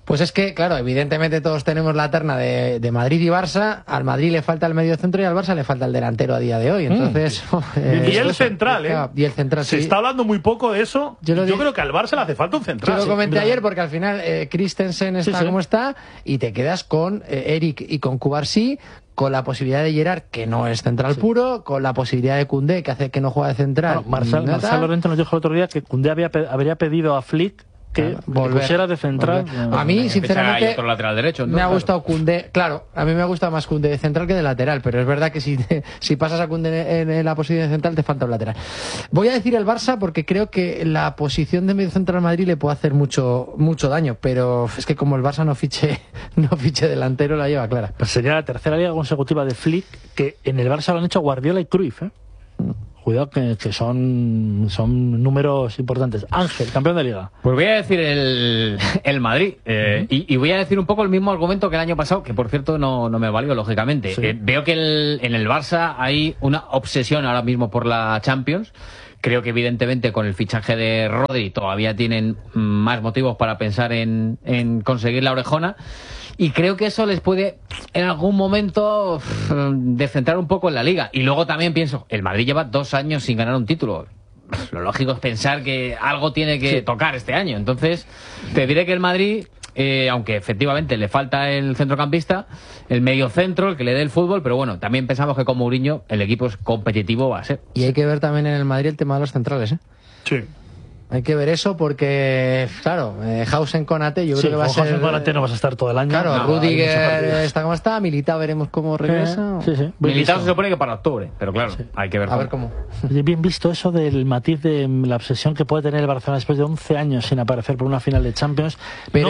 Pues es que, claro, evidentemente todos tenemos la terna de Madrid y Barça. Al Madrid le falta el medio centro y al Barça le falta el delantero a día de hoy. Entonces, y el central, ¿eh? Y el central, Se está hablando muy poco de eso. Yo creo que al Barça le hace falta un central. Yo lo comenté ayer porque al final Christensen está como está y te quedas con Eric y con Cubarsí, con la posibilidad de Gerard, que no es central puro, con la posibilidad de Koundé, que hace que no juega de central. Marcel Lorente nos dijo el otro día que Koundé habría pedido a Flick que pusiera de central. A mí, sinceramente, otro lateral derecho, me ha gustado Koundé. Claro, a mí me ha gustado más Koundé de central que de lateral, pero es verdad que si pasas a Koundé en la posición de central te falta un lateral. Voy a decir el Barça porque creo que la posición de medio central al Madrid le puede hacer mucho daño, pero es que como el Barça no fiche delantero, la lleva clara. Pues sería la tercera liga consecutiva de Flick, que en el Barça lo han hecho Guardiola y Cruyff, ¿eh? Cuidado que son números importantes. Ángel, campeón de liga. Pues voy a decir el Madrid. Y voy a decir un poco el mismo argumento que el año pasado, que por cierto no me valió, lógicamente. Sí. Veo que en el Barça hay una obsesión ahora mismo por la Champions. Creo que evidentemente con el fichaje de Rodri todavía tienen más motivos para pensar en conseguir la orejona. Y creo que eso les puede en algún momento descentrar un poco en la liga. Y luego también pienso, el Madrid lleva 2 años sin ganar un título. Lo lógico es pensar que algo tiene que tocar este año. Entonces, te diré que el Madrid, aunque efectivamente le falta el centrocampista, el mediocentro, el que le dé el fútbol, pero bueno, también pensamos que con Mourinho el equipo es competitivo, va a ser. Y hay que ver también en el Madrid el tema de los centrales, ¿eh? Sí. Hay que ver eso porque, claro, Hausen Konate, yo creo que va a ser... Hausen Konate no vas a estar todo el año. Claro, Rudiger está como está, Militao veremos cómo regresa. Sí. Militao se supone que para octubre, pero claro, hay que ver a ver cómo. Bien visto eso del matiz de la obsesión que puede tener el Barcelona después de 11 años sin aparecer por una final de Champions. Pero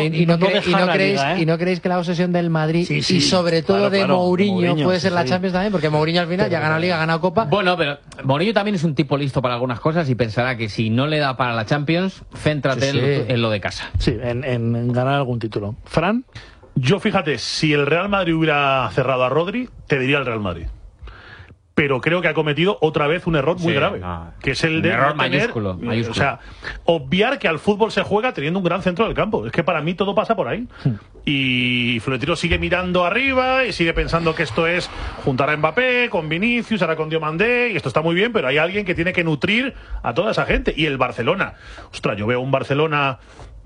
no creéis que la obsesión del Madrid y sobre todo de Mourinho puede ser la Champions también, porque Mourinho al final ya ha ganado Liga, ha ganado Copa. Bueno, pero Mourinho también es un tipo listo para algunas cosas y pensará que si no le da para la Champions, céntrate en lo de casa. Sí, en ganar algún título. ¿Fran? Yo, fíjate, si el Real Madrid hubiera cerrado a Rodri, te diría el Real Madrid. Pero creo que ha cometido otra vez un error muy grave, que es el de error no tener, mayúsculo. O sea, obviar que al fútbol se juega teniendo un gran centro del campo. Es que para mí todo pasa por ahí. Y Florentino sigue mirando arriba y sigue pensando que esto es juntar a Mbappé con Vinicius, ahora con Diomandé, y esto está muy bien, pero hay alguien que tiene que nutrir a toda esa gente. Y el Barcelona, ostras, yo veo un Barcelona...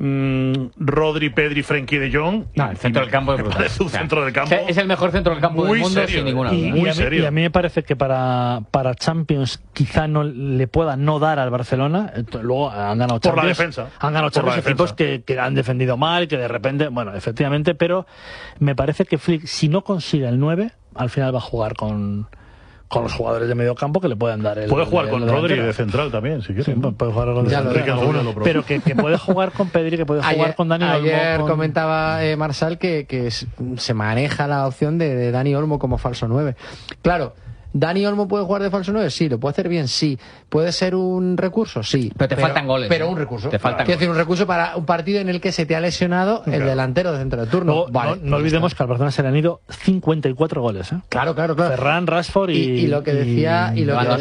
Rodri, Pedri, Frenkie de Jong. El centro del campo es brutal. Centro del campo es el mejor centro del campo del mundo, sin ninguna duda. Y a mí me parece que para Champions quizá no le pueda no dar al Barcelona. Luego han ganado Champions. Por la defensa. Han ganado Champions equipos que han defendido mal, que de repente, bueno, efectivamente, pero me parece que Flick, si no consigue el 9, al final va a jugar con los jugadores de medio campo que le puedan dar puede jugar con Rodri de central también, si quiere. Sí, puede jugar con pero que puede jugar con Pedri, que puede jugar con Dani Olmo. Ayer comentaba Marsal que se maneja la opción de Dani Olmo como falso 9. Claro, ¿Dani Olmo puede jugar de falso 9? Sí. ¿Lo puede hacer bien? Sí. ¿Puede ser un recurso? Sí. Pero te faltan goles. Pero un recurso. Quiero decir, un recurso para un partido en el que se te ha lesionado el delantero de centro de turno. No olvidemos que al Barcelona se le han ido 54 goles. Claro. Ferran, Rashford y lo que decía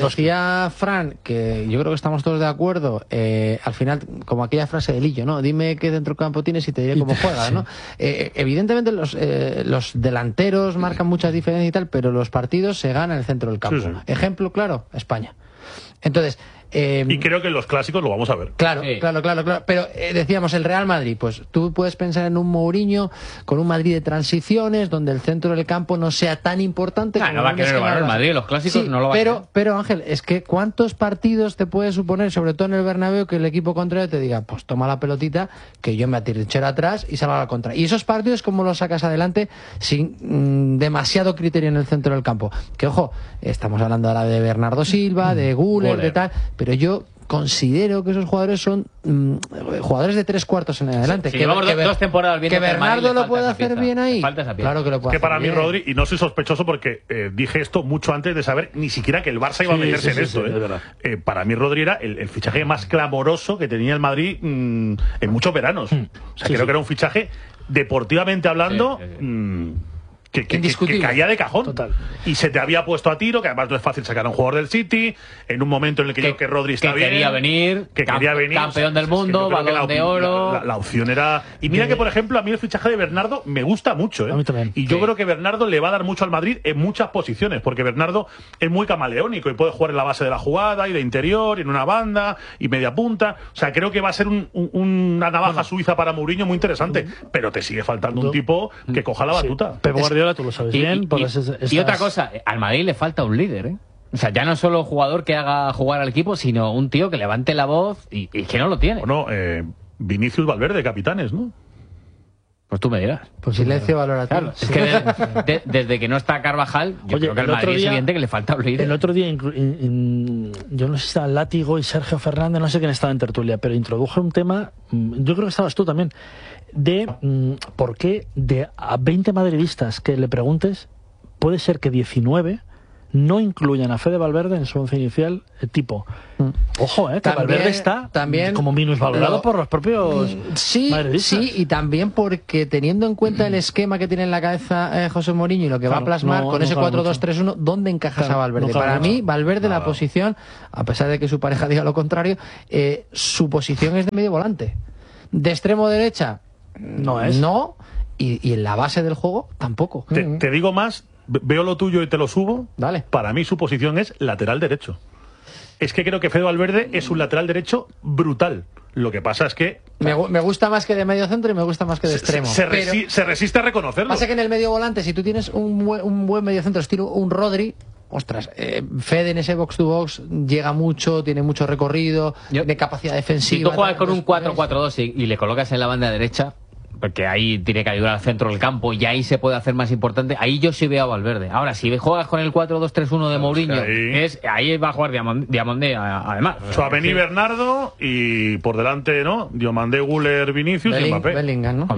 Fran, que yo creo que estamos todos de acuerdo, al final, como aquella frase de Lillo, ¿no? Dime qué centrocampo tienes y te diré cómo juegas, ¿no? Evidentemente los delanteros marcan muchas diferencias y tal, pero los partidos se ganan el centro del campo. Sí. Ejemplo claro, España. Entonces, y creo que en los clásicos lo vamos a ver. Claro. Pero decíamos, el Real Madrid, pues tú puedes pensar en un Mourinho con un Madrid de transiciones, donde el centro del campo no sea tan importante. No va a querer el Madrid, los clásicos no lo va a querer. Pero Ángel, es que ¿cuántos partidos te puede suponer, sobre todo en el Bernabéu, que el equipo contrario te diga, pues toma la pelotita, que yo me atrinchero atrás y salga a la contra? Y esos partidos, ¿cómo los sacas adelante sin demasiado criterio en el centro del campo? Que ojo, estamos hablando ahora de Bernardo Silva, de Güler, de tal, pero yo considero que esos jugadores son jugadores de 3/4 en adelante. Sí, llevamos 2 temporadas viendo que Bernardo lo puede hacer bien ahí. Claro que lo puede hacer para mí bien. Rodri, y no soy sospechoso porque dije esto mucho antes de saber ni siquiera que el Barça iba a meterse en esto. Para mí Rodri era el fichaje más clamoroso que tenía el Madrid en muchos veranos. O sea, creo que era un fichaje deportivamente hablando que caía de cajón. Total. Y se te había puesto a tiro, que además no es fácil sacar a un jugador del City, en un momento en el que yo creo que Rodri está bien. Quería venir, campeón del mundo, balón de oro. La opción era... Y mira que, por ejemplo, a mí el fichaje de Bernardo me gusta mucho. A mí también. Y yo creo que Bernardo le va a dar mucho al Madrid en muchas posiciones, porque Bernardo es muy camaleónico y puede jugar en la base de la jugada y de interior, y en una banda y media punta. O sea, creo que va a ser una navaja suiza para Mourinho muy interesante. Pero te sigue faltando un tipo que coja la batuta. Pep Guardiola, tú lo sabes bien. Y otra cosa, al Madrid le falta un líder, ¿eh? O sea, ya no solo un jugador que haga jugar al equipo, sino un tío que levante la voz y que no lo tiene. Bueno, Vinicius Valverde, capitanes, ¿no? Pues tú me dirás. Pues silencio valorativo. Claro, es que desde que no está Carvajal, yo creo que al Madrid es evidente que le falta un líder. El otro día, yo no sé si estaba Látigo y Sergio Fernández, no sé quién estaba en tertulia, pero introduje un tema, yo creo que estabas tú también, de por qué a 20 madridistas que le preguntes, puede ser que 19 no incluyan a Fede Valverde en su once inicial, ojo, que también, Valverde está como minusvalorado por los propios madridistas. Sí, y también porque teniendo en cuenta el esquema que tiene en la cabeza José Mourinho y lo que va a plasmar con ese 4-2-3-1, ¿dónde encajas a Valverde? Para mí, Valverde, la posición, a pesar de que su pareja diga lo contrario, su posición es de medio volante. De extremo derecha, no, y en la base del juego, tampoco. Te digo más, veo lo tuyo y te lo subo. Dale. Para mí su posición es lateral derecho. Es que creo que Fede Valverde es un lateral derecho brutal. Lo que pasa es que... Me gusta más que de medio centro y me gusta más que de extremo. Se resiste a reconocerlo. Pasa que en el medio volante, si tú tienes un buen medio centro, estilo un Rodri, ostras, Fede en ese box to box llega mucho, tiene mucho recorrido, de capacidad defensiva. Si tú juegas con un 4-4-2 y le colocas en la banda derecha, porque ahí tiene que ayudar al centro del campo y ahí se puede hacer más importante, ahí yo sí veo a Valverde. Ahora, si juegas con el 4-2-3-1 de Mourinho, ahí va a jugar Diamandé además. Tchouaméni, Bernardo y por delante, ¿no? Diomandé, Güler, Vinicius y Mbappé. Bellingham, ¿no?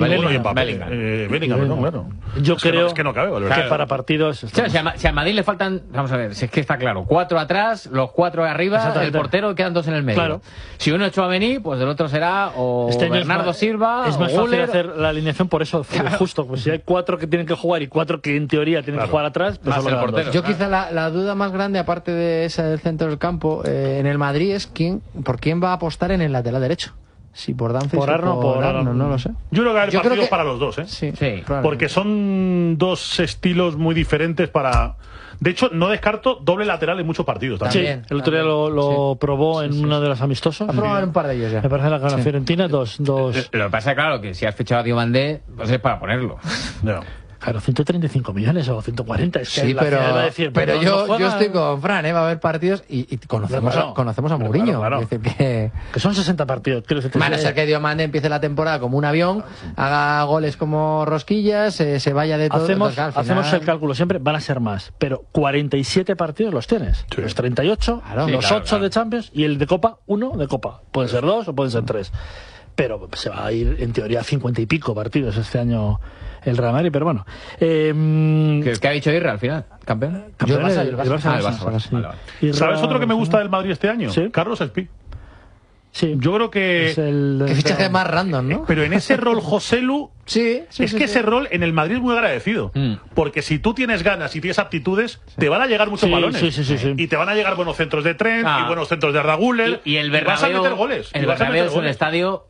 Bellingham, claro. Yo creo que no cabe Valverde. Que para partidos... Si al Madrid le faltan, vamos a ver, si es que está claro, 4 atrás, los 4 arriba, el portero, quedan 2 en el medio. Claro. Si uno es Tchouaméni, pues del otro será o Bernardo Silva es más o fácil Güler, hacer la alineación por eso, justo. Pues si hay 4 que tienen que jugar y 4 que en teoría tienen que jugar atrás, pues más el portero. Yo quizá la duda más grande, aparte de esa del centro del campo, en el Madrid es por quién va a apostar en el lateral derecho. Si por Dumfries por Arno, no lo sé. Yo creo que hay partidos para los dos, Sí, porque son dos estilos muy diferentes para... De hecho, no descarto doble lateral en muchos partidos también. Sí, el otro día lo probó en uno de los amistosos. Ha probado en un par de ellos ya. Me parece la gana Fiorentina, dos. Lo que pasa, claro, que si has fichado a Diomandé, pues es para ponerlo. No. Claro, 135 millones o 140. Es que sí, pero yo no estoy con Fran, va a haber partidos y conocemos a Mourinho. Claro. Es decir, que son 60 partidos. Van a ser que Diomande empiece la temporada como un avión, haga goles como rosquillas, se vaya de todo. Hacemos el cálculo siempre, van a ser más. Pero 47 partidos los tienes. Sí. Los 38, los 8 de Champions y el de Copa, 1 de Copa. Pueden ser 2 o pueden ser 3. Pero se va a ir, en teoría, 50 y pico partidos este año el Real Madrid, pero bueno. ¿Qué ha dicho Irra al final? ¿Campeón? Yo el Barça. ¿Sabes otro que me gusta del Madrid este año? ¿Sí? Carlos Espí. Sí. Yo creo que... Qué fichaje más random, ¿no? Pero en ese rol Joselu... ese rol en el Madrid es muy agradecido. Porque si tú tienes ganas y tienes aptitudes, te van a llegar muchos balones. Y te van a llegar buenos centros de Trent y buenos centros de Arda Güler. Y el Bernabéu, vas a meter goles. El Bernabéu es un estadio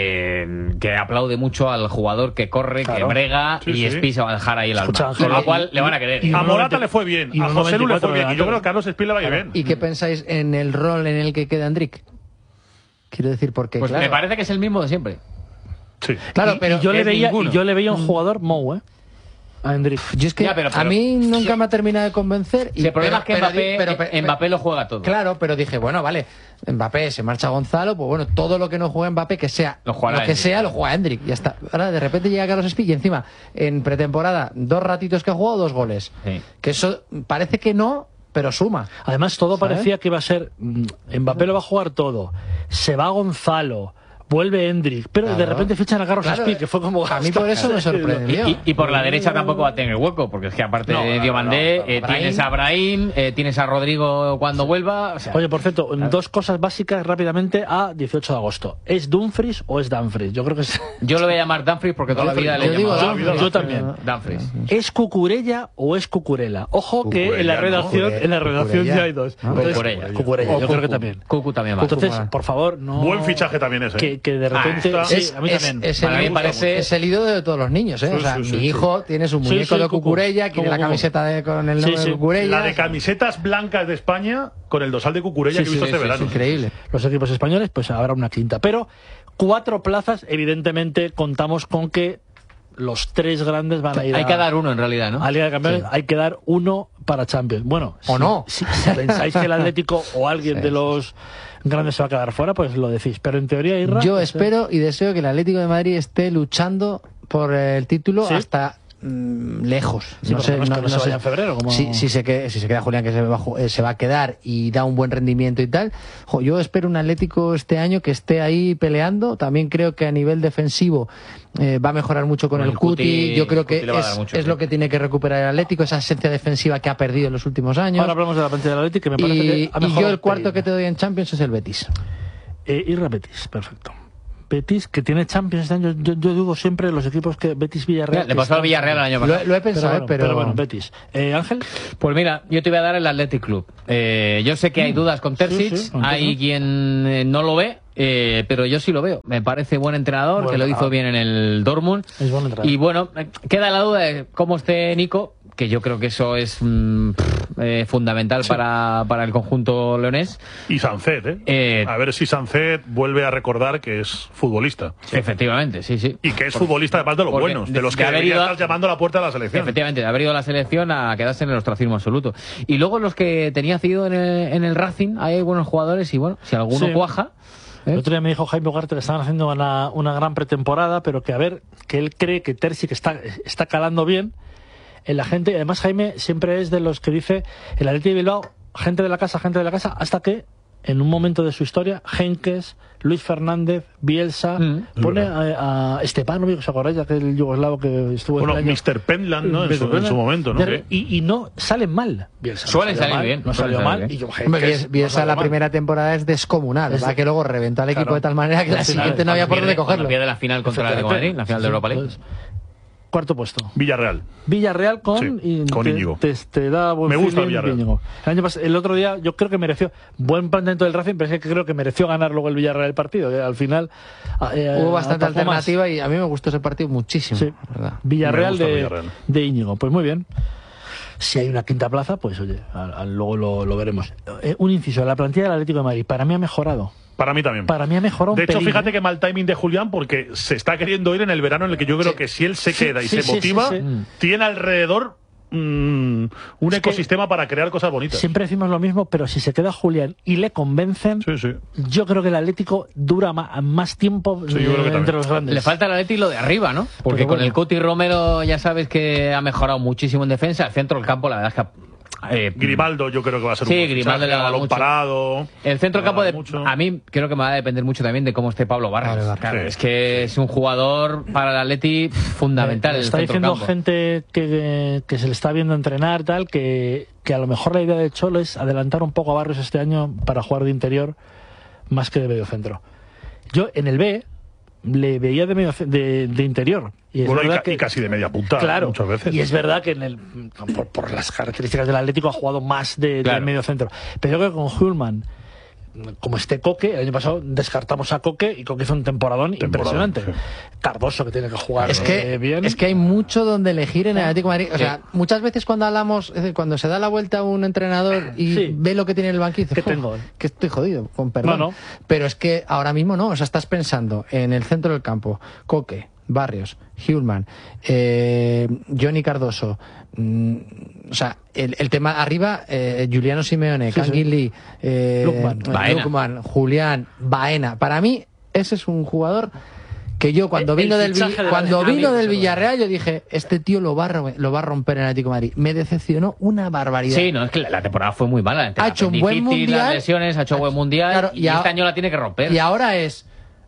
que aplaude mucho al jugador que corre, que brega, y Espí se va a dejar ahí el alma. Con lo cual le van a querer. A Morata le fue bien, a Joselu le fue bien. Y yo creo que a Carlos Espí le va a ir bien. ¿Y qué pensáis en el rol en el que queda Endrick? Quiero decir, porque pues me parece que es el mismo de siempre. Sí. Claro, pero yo le veía un jugador Mou, a Endrick. Yo es que a mí nunca me ha terminado de convencer. Y el problema es que Mbappé lo juega todo. Claro, pero dije, bueno, vale, Mbappé, se marcha Gonzalo, pues bueno, todo lo que no juegue Mbappé, que sea lo juega Endrick. Ya está. Ahora de repente llega Carlos Espí y encima, en pretemporada, 2 ratitos que ha jugado, 2 goles. Sí. Que eso parece que no, pero suma. Además, todo parecía que iba a ser... Mbappé lo va a jugar todo. Se va Gonzalo. vuelve Endrick, pero de repente fichan a Carlos Espí, que fue como... A mí por eso me sorprendió. Y por la derecha tampoco va a tener hueco, porque es que aparte de Diomandé, tienes a Brahim, tienes a Rodrigo cuando vuelva... O sea, oye, por cierto, dos cosas básicas rápidamente a 18 de agosto. ¿Es Dumfries o es Dumfries? Yo creo que es... Yo lo voy a llamar Dumfries porque toda la vida le he llamado yo también. Dumfries. ¿Es Cucurella o es Cucurella? Ojo que en la redacción ya hay dos. Cucurella, yo creo que también. Cucu también va. Entonces, por favor, no... Buen fichaje también ese. Que de repente... a mí también. Es el ídolo de todos los niños, ¿eh? O sea, mi hijo tiene su muñeco de Cucurella, tiene la camiseta con el nombre de Cucurella. La de camisetas blancas de España con el dosal de Cucurella que he visto este verano. Increíble. Los equipos españoles, pues habrá una quinta. Pero 4 plazas, evidentemente, contamos con que los 3 grandes van a ir Hay que dar uno, en realidad, ¿no? A Liga de Campeones hay que dar uno para Champions. Bueno, si pensáis que el Atlético o alguien de los grandes se va a quedar fuera, pues lo decís. Pero en teoría, Irra... Yo espero y deseo que el Atlético de Madrid esté luchando por el título hasta... lejos. Sí, no sé, no se vaya en febrero. Como... Si se queda Julián, que se va a quedar y da un buen rendimiento y tal. Yo espero un Atlético este año que esté ahí peleando. También creo que a nivel defensivo va a mejorar mucho con el Cuti. Yo creo que es lo que tiene que recuperar el Atlético, esa esencia defensiva que ha perdido en los últimos años. Ahora hablamos de la plantilla del Atlético, que me parece que ha mejorado. Y yo el cuarto que te doy en Champions es el Betis. Irra Betis, perfecto. Betis, que tiene Champions este año, yo dudo siempre de los equipos que Betis-Villarreal. Le pasó al Villarreal el año pasado. Lo he pensado, pero bueno, Betis. ¿Ángel? Pues mira, yo te voy a dar el Athletic Club. Yo sé que hay dudas con Terzic, hay quien no lo ve, pero yo sí lo veo. Me parece buen entrenador, que lo hizo bien en el Dortmund. Es buen entrenador. Y bueno, queda la duda de cómo esté Nico, que yo creo que eso es fundamental para el conjunto leonés. Y Sancet, a ver si Sancet vuelve a recordar que es futbolista. Efectivamente, sí. Y que es futbolista además de los buenos, de los que debería estar llamando a la puerta de la selección. Efectivamente, de haber ido a la selección a quedarse en el ostracismo absoluto. Y luego los que tenía cedido en el Racing, hay buenos jugadores y bueno, si alguno cuaja... El otro día me dijo Jaime Ugarte que estaban haciendo una gran pretemporada, pero que que él cree que Terzic está calando bien en la gente. Además, Jaime siempre es de los que dice el Athletic de Bilbao, gente de la casa, hasta que en un momento de su historia, Henkes, Luis Fernández, Bielsa, pone a Stepanovic, ¿os acordáis de aquel yugoslavo que estuvo bueno, Mr. Penland, ¿no? En su momento, ¿no? Y no salen mal, Bielsa. Suelen salir bien. No salió mal. Bielsa la primera temporada es descomunal, ¿verdad? Que luego reventó al equipo de tal manera que la siguiente no había por dónde cogerlo. Pierde la final contra el Atlético de Madrid, la final de Europa League. Cuarto puesto. Villarreal con Íñigo. Te da buen Me gusta Villarreal. El otro día yo creo que mereció buen planteamiento del Racing, pero es que creo que mereció ganar luego el Villarreal el partido. Al final hubo bastante alternativa y a mí me gustó ese partido muchísimo. Sí. ¿Verdad? Villarreal de Íñigo. Pues muy bien. Si hay una quinta plaza, pues oye, luego lo veremos. Un inciso, la plantilla del Atlético de Madrid para mí ha mejorado. Para mí también. Para mí ha mejorado de un hecho, pelín, fíjate que mal timing de Julián, porque se está queriendo ir en el verano en el que yo creo que si él se queda y se motiva, tiene alrededor un ecosistema para crear cosas bonitas. Siempre decimos lo mismo, pero si se queda Julián y le convencen, yo creo que el Atlético dura más tiempo entre los grandes. Le falta al Atlético lo de arriba, ¿no? Porque con el Cuti Romero ya sabes que ha mejorado muchísimo en defensa. El centro del campo, la verdad es que Grimaldo yo creo que va a ser un Grimaldo le balón parado. El centro campo a mí creo que me va a depender mucho también de cómo esté Pablo Barrios. Claro, es que es un jugador para el Atleti fundamental. Está diciendo gente que se le está viendo entrenar tal que a lo mejor la idea de Cholo es adelantar un poco a Barrios este año para jugar de interior más que de medio centro. Yo en el B le veía de interior. Y es verdad que casi de media punta, claro, muchas veces. Y es verdad que por las características del Atlético ha jugado más de medio centro. Pero yo creo que con Hjulman, como Coque, el año pasado descartamos a Coque y Coque hizo un temporadón impresionante. Sí. Cardoso, que tiene que jugar bien. Es que hay mucho donde elegir en el Atlético de Madrid. O sea, muchas veces cuando hablamos, cuando se da la vuelta a un entrenador y ve lo que tiene en el banquillo, dice, que estoy jodido, con perdón. No. Pero es que ahora mismo no. O sea, estás pensando en el centro del campo, Coque, Barrios, Hjulman, Johnny Cardoso, o sea, el tema arriba, Giuliano Simeone, Kangin Lee, Lukman, Julián, Baena. Para mí, ese es un jugador que yo cuando vino del Villarreal yo dije, este tío lo va a romper en el Atlético de Madrid. Me decepcionó una barbaridad. Sí, no, es que la temporada fue muy mala. Ha hecho un buen mundial, las lesiones, ha hecho buen mundial, y este año la tiene que romper. Y ahora es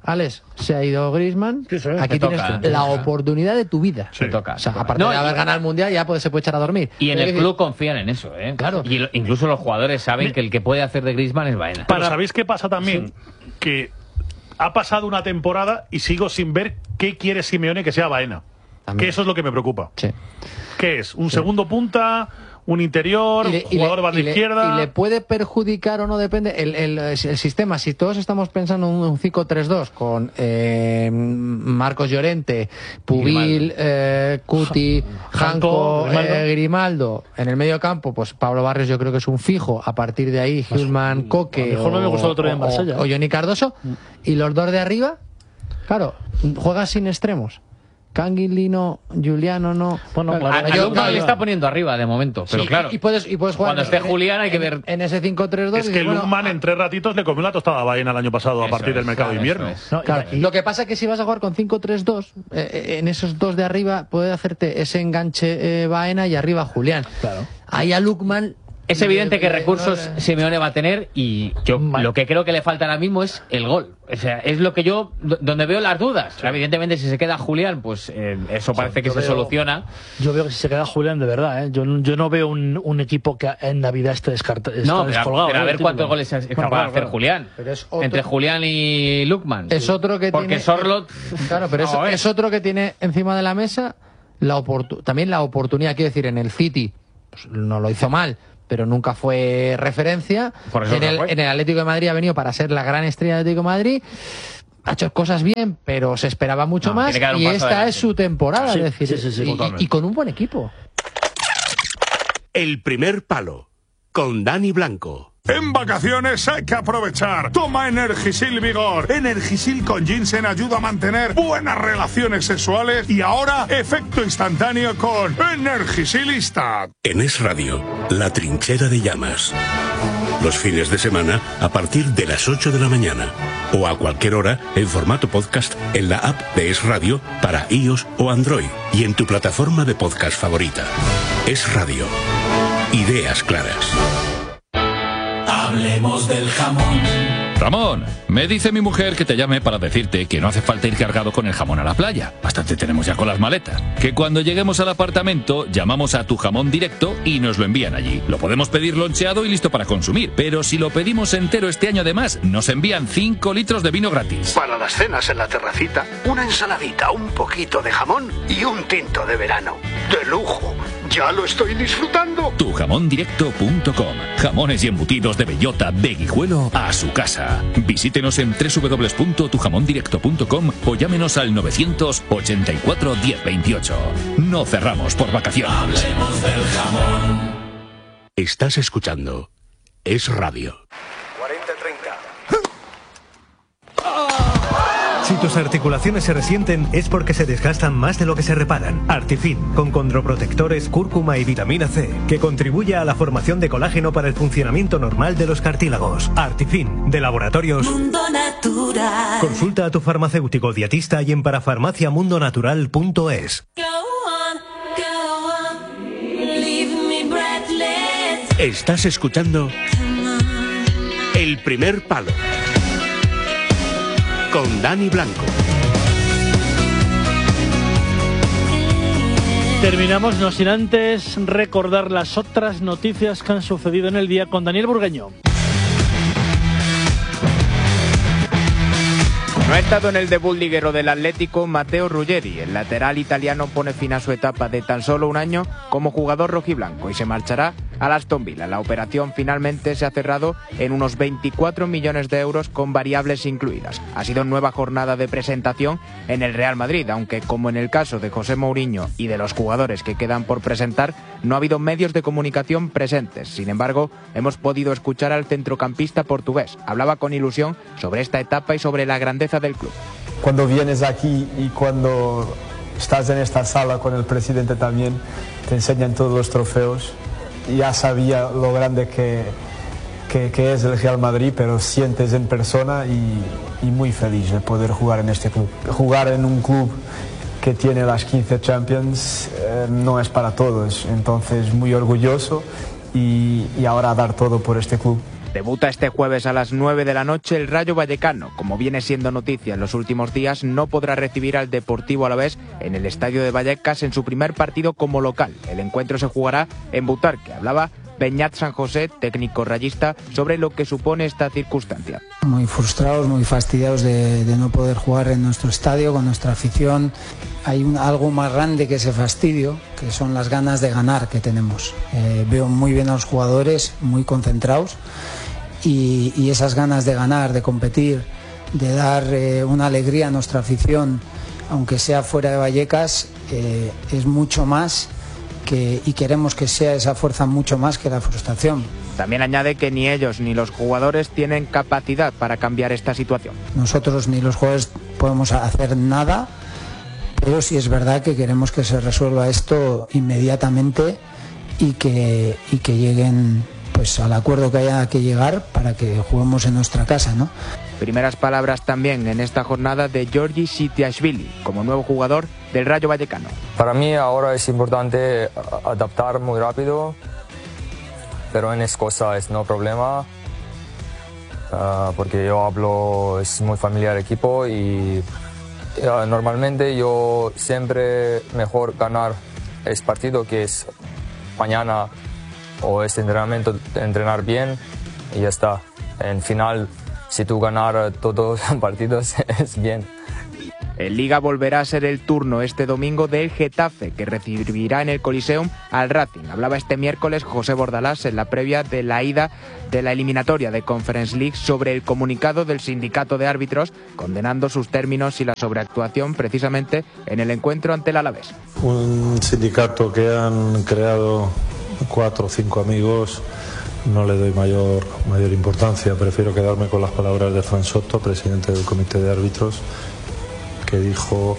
Alex, se ha ido Griezmann, aquí tienes toca, la oportunidad de tu vida. Se toca. O sea, aparte de haber ganado el Mundial, ya se puede echar a dormir. Y en el club confían en eso, ¿eh? Claro. Y incluso los jugadores saben que el que puede hacer de Griezmann es Baena. Pero ¿sabéis qué pasa también? Sí. Que ha pasado una temporada y sigo sin ver qué quiere Simeone que sea Baena. También. Que eso es lo que me preocupa. Sí. ¿Qué es? ¿Un segundo punta? ¿Un interior? ¿Jugador banda izquierda? ¿Y le puede perjudicar o no? Depende. El sistema, si todos estamos pensando en un 5-3-2 con Marcos Llorente, Pubil, Cuti, Janko, Grimaldo, en el medio campo, pues Pablo Barrios yo creo que es un fijo. A partir de ahí, Hülman, Coque no me gustó el otro día en Marsella, o Johnny Cardoso. Y los dos de arriba, claro, juegas sin extremos. Canguilí no, Juliano no. Bueno, claro, a le está poniendo arriba de momento, pero claro. Y puedes jugar. Cuando esté Julián hay que ver. En ese 5-3-2. Es que Lukman en 3 ratitos le comió la tostada a Baena el año pasado a partir del mercado de invierno. Claro, lo que pasa es que si vas a jugar con 5-3-2, en esos dos de arriba puede hacerte ese enganche Baena y arriba Julián. Claro. Ahí a Lukman. Es evidente que recursos Simeone va a tener y yo lo que creo que le falta ahora mismo es el gol. O sea, es lo que yo, donde veo las dudas. Sí. Evidentemente, si se queda Julián, pues eso parece que se soluciona. Yo veo que si se queda Julián, de verdad, yo no veo un equipo que en Navidad esté descolgado. Pero a ver cuántos goles es capaz de hacer Julián. Entre Julián y Lukman. Es otro que porque tiene... Sorloth... Claro, pero es otro que tiene encima de la mesa también la oportunidad, quiero decir, en el City, pues, no lo hizo mal, pero nunca fue referencia. En el Atlético de Madrid ha venido para ser la gran estrella del Atlético de Madrid. Ha hecho cosas bien, pero se esperaba mucho más. Y esta es su temporada, es decir, y con un buen equipo. El primer palo, con Dani Blanco. En vacaciones hay que aprovechar. Toma Energisil Vigor. Energisil con ginseng ayuda a mantener buenas relaciones sexuales y ahora efecto instantáneo con Energisilista. En Es Radio, la trinchera de llamas. Los fines de semana a partir de las 8 de la mañana o a cualquier hora en formato podcast en la app de Es Radio para iOS o Android y en tu plataforma de podcast favorita. Es Radio. Ideas claras. Hablemos del jamón. Ramón, me dice mi mujer que te llame para decirte que no hace falta ir cargado con el jamón a la playa. Bastante tenemos ya con las maletas. Que cuando lleguemos al apartamento llamamos a Tu Jamón Directo y nos lo envían allí. Lo podemos pedir loncheado y listo para consumir, pero si lo pedimos entero este año además, nos envían 5 litros de vino gratis. Para las cenas en la terracita, una ensaladita, un poquito de jamón y un tinto de verano. ¡De lujo! ¡Ya lo estoy disfrutando! Tujamondirecto.com. Jamones y embutidos de bellota, de Guijuelo a su casa. Visítenos en www.tujamondirecto.com o llámenos al 984 1028. No cerramos por vacaciones. Hablemos del jamón. Estás escuchando Es Radio. 40-30. Si tus articulaciones se resienten es porque se desgastan más de lo que se reparan. Artifin, con condroprotectores, cúrcuma y vitamina C, que contribuye a la formación de colágeno para el funcionamiento normal de los cartílagos. Artifin, de Laboratorios Mundo Natural. Consulta a tu farmacéutico dietista y en parafarmaciamundonatural.es. Estás escuchando El Primer Palo con Dani Blanco. Terminamos, no sin antes recordar las otras noticias que han sucedido en el día con Daniel Burgueño. No ha estado en el debut liguero del Atlético Matteo Ruggeri. El lateral italiano pone fin a su etapa de tan solo un año como jugador rojiblanco y se marchará al Aston Villa. La operación finalmente se ha cerrado en unos 24 millones de euros con variables incluidas. Ha sido nueva jornada de presentación en el Real Madrid, aunque como en el caso de José Mourinho y de los jugadores que quedan por presentar, no ha habido medios de comunicación presentes. Sin embargo, hemos podido escuchar al centrocampista portugués. Hablaba con ilusión sobre esta etapa y sobre la grandeza del club. Cuando vienes aquí y cuando estás en esta sala con el presidente también, te enseñan todos los trofeos. Ya sabía lo grande que es el Real Madrid, pero sientes en persona y muy feliz de poder jugar en este club. Jugar en un club que tiene las 15 Champions no es para todos, entonces muy orgulloso y ahora dar todo por este club. Debuta este jueves a las 9 de la noche el Rayo Vallecano. Como viene siendo noticia en los últimos días, no podrá recibir al Deportivo Alavés en el estadio de Vallecas en su primer partido como local. El encuentro se jugará en Butarque. Hablaba Beñat San José, técnico rayista, sobre lo que supone esta circunstancia. Muy frustrados, muy fastidiados de no poder jugar en nuestro estadio con nuestra afición. Hay algo más grande que ese fastidio, que son las ganas de ganar que tenemos. Veo muy bien a los jugadores, muy concentrados, y esas ganas de ganar, de competir, de dar una alegría a nuestra afición, aunque sea fuera de Vallecas, es mucho más. Y queremos que sea esa fuerza mucho más que la frustración. También añade que ni ellos ni los jugadores tienen capacidad para cambiar esta situación. Nosotros ni los jugadores podemos hacer nada, pero sí es verdad que queremos que se resuelva esto inmediatamente y que lleguen pues al acuerdo que haya que llegar para que juguemos en nuestra casa, ¿no? Primeras palabras también en esta jornada de Georgi Sitiashvili, como nuevo jugador del Rayo Vallecano. Para mí ahora es importante adaptar muy rápido, pero en Escocia es no problema, porque yo hablo, es muy familiar el equipo y normalmente yo siempre mejor ganar este partido que es mañana o este entrenamiento, entrenar bien y ya está. En final, si tú ganar todos los partidos es bien. En Liga volverá a ser el turno este domingo del Getafe, que recibirá en el Coliseum al Racing. Hablaba este miércoles José Bordalás en la previa de la ida de la eliminatoria de Conference League sobre el comunicado del sindicato de árbitros condenando sus términos y la sobreactuación precisamente en el encuentro ante el Alavés. Un sindicato que han creado 4 o 5 amigos. No le doy mayor importancia, prefiero quedarme con las palabras de Fran Soto, presidente del comité de árbitros, que dijo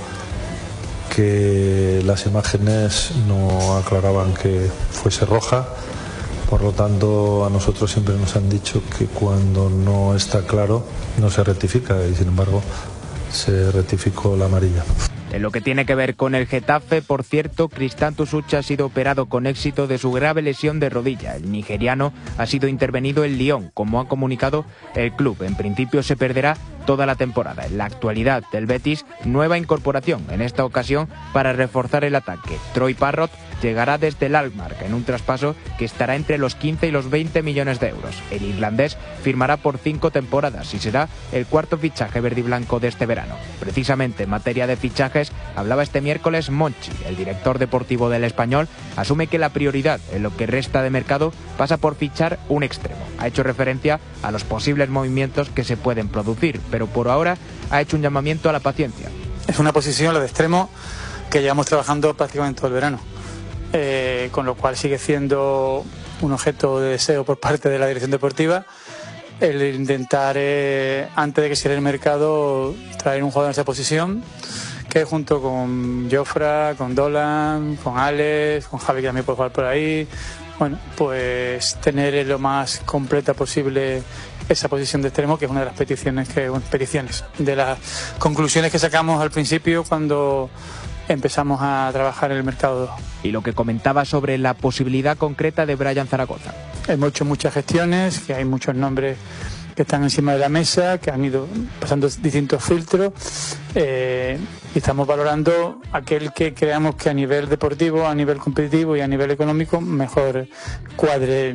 que las imágenes no aclaraban que fuese roja, por lo tanto a nosotros siempre nos han dicho que cuando no está claro no se rectifica y sin embargo se rectificó la amarilla. En lo que tiene que ver con el Getafe, por cierto, Cristanto Sucha ha sido operado con éxito de su grave lesión de rodilla. El nigeriano ha sido intervenido en Lyon, como ha comunicado el club. En principio se perderá toda la temporada. En la actualidad del Betis, nueva incorporación, en esta ocasión para reforzar el ataque. Troy Parrott llegará desde el Alkmaar en un traspaso que estará entre los 15 y los 20 millones de euros. El irlandés firmará por 5 temporadas y será el cuarto fichaje verde y blanco de este verano. Precisamente en materia de fichajes, hablaba este miércoles Monchi, el director deportivo del Español, asume que la prioridad en lo que resta de mercado pasa por fichar un extremo. Ha hecho referencia a los posibles movimientos que se pueden producir, pero por ahora ha hecho un llamamiento a la paciencia. Es una posición, la de extremo, que llevamos trabajando prácticamente todo el verano. Con lo cual sigue siendo un objeto de deseo por parte de la dirección deportiva el intentar, antes de que cierre el mercado, traer un jugador en esa posición que junto con Jofra, con Dolan, con Alex, con Javi, que también puede jugar por ahí, bueno, pues tener lo más completa posible esa posición de extremo, que es una de las peticiones de las conclusiones que sacamos al principio cuando empezamos a trabajar en el mercado. Y lo que comentaba sobre la posibilidad concreta de Brian Zaragoza. Hemos hecho muchas gestiones, que hay muchos nombres que están encima de la mesa, que han ido pasando distintos filtros, y estamos valorando aquel que creamos que a nivel deportivo, a nivel competitivo y a nivel económico mejor cuadre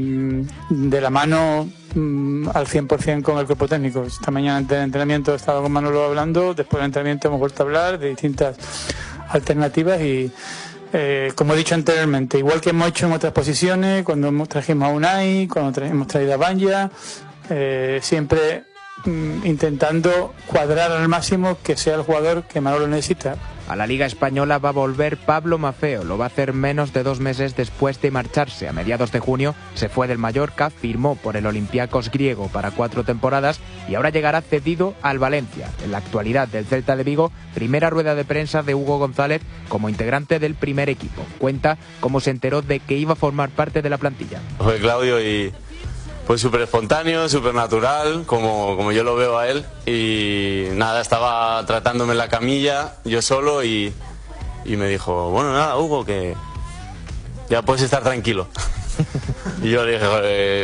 de la mano al 100% con el cuerpo técnico. Esta mañana antes del entrenamiento he estado con Manolo hablando, después del entrenamiento hemos vuelto a hablar de distintas alternativas y como he dicho anteriormente, igual que hemos hecho en otras posiciones, cuando trajimos a Unai, cuando hemos traído a Banja, siempre intentando cuadrar al máximo que sea el jugador que Manolo necesita. A la Liga Española va a volver Pablo Maffeo, lo va a hacer menos de 2 meses después de marcharse. A mediados de junio se fue del Mallorca, firmó por el Olympiacos griego para 4 temporadas y ahora llegará cedido al Valencia. En la actualidad del Celta de Vigo, primera rueda de prensa de Hugo González como integrante del primer equipo. Cuenta cómo se enteró de que iba a formar parte de la plantilla. Fue Claudio y pues súper espontáneo, súper natural, como yo lo veo a él. Y nada, estaba tratándome en la camilla, yo solo, y me dijo, bueno, nada, Hugo, que ya puedes estar tranquilo. Y yo le dije,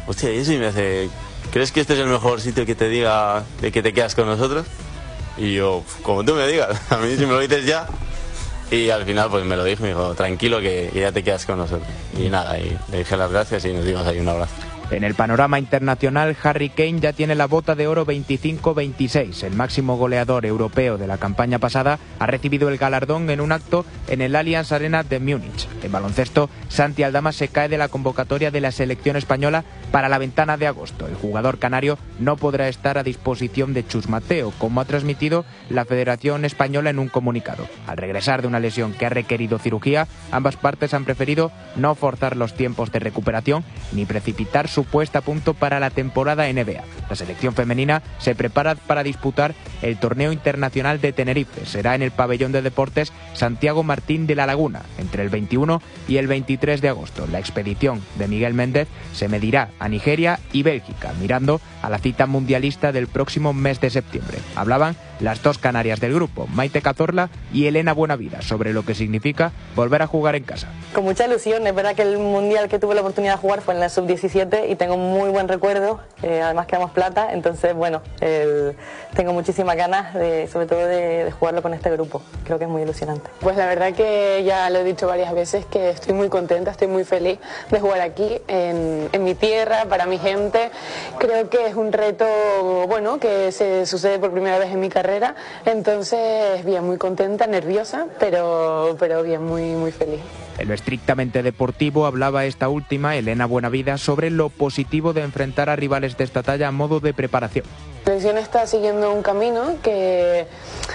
hostia, y eso, y me hace, ¿crees que este es el mejor sitio que te diga de que te quedas con nosotros? Y yo, como tú me digas, a mí si me lo dices ya. Y al final pues me lo dijo, me dijo, tranquilo que ya te quedas con nosotros. Y nada, y le dije las gracias y nos dimos ahí un abrazo. En el panorama internacional, Harry Kane ya tiene la bota de oro 25-26. El máximo goleador europeo de la campaña pasada ha recibido el galardón en un acto en el Allianz Arena de Múnich. En baloncesto, Santi Aldama se cae de la convocatoria de la selección española para la ventana de agosto. El jugador canario no podrá estar a disposición de Chus Mateo, como ha transmitido la Federación Española en un comunicado. Al regresar de una lesión que ha requerido cirugía, ambas partes han preferido no forzar los tiempos de recuperación ni precipitar su puesta a punto para la temporada NBA. La selección femenina se prepara para disputar el torneo internacional de Tenerife. Será en el pabellón de deportes Santiago Martín de la Laguna, entre el 21 y el 23 de agosto. La expedición de Miguel Méndez se medirá a Nigeria y Bélgica, mirando a la cita mundialista del próximo mes de septiembre. Hablaban las dos canarias del grupo, Maite Cazorla y Elena Buenavida, sobre lo que significa volver a jugar en casa. Con mucha ilusión, es verdad que el mundial que tuve la oportunidad de jugar fue en la sub-17 y tengo muy buen recuerdo, además quedamos plata, entonces bueno, tengo muchísimas ganas sobre todo de jugarlo con este grupo, creo que es muy ilusionante. Pues la verdad que ya lo he dicho varias veces que estoy muy contenta, estoy muy feliz de jugar aquí en mi tierra, para mi gente. Creo que es un reto bueno que se sucede por primera vez en mi carrera, entonces bien, muy contenta, nerviosa, pero bien, muy feliz. En lo estrictamente deportivo hablaba esta última, Elena Buenavida, sobre lo positivo de enfrentar a rivales de esta talla a modo de preparación. La selección está siguiendo un camino que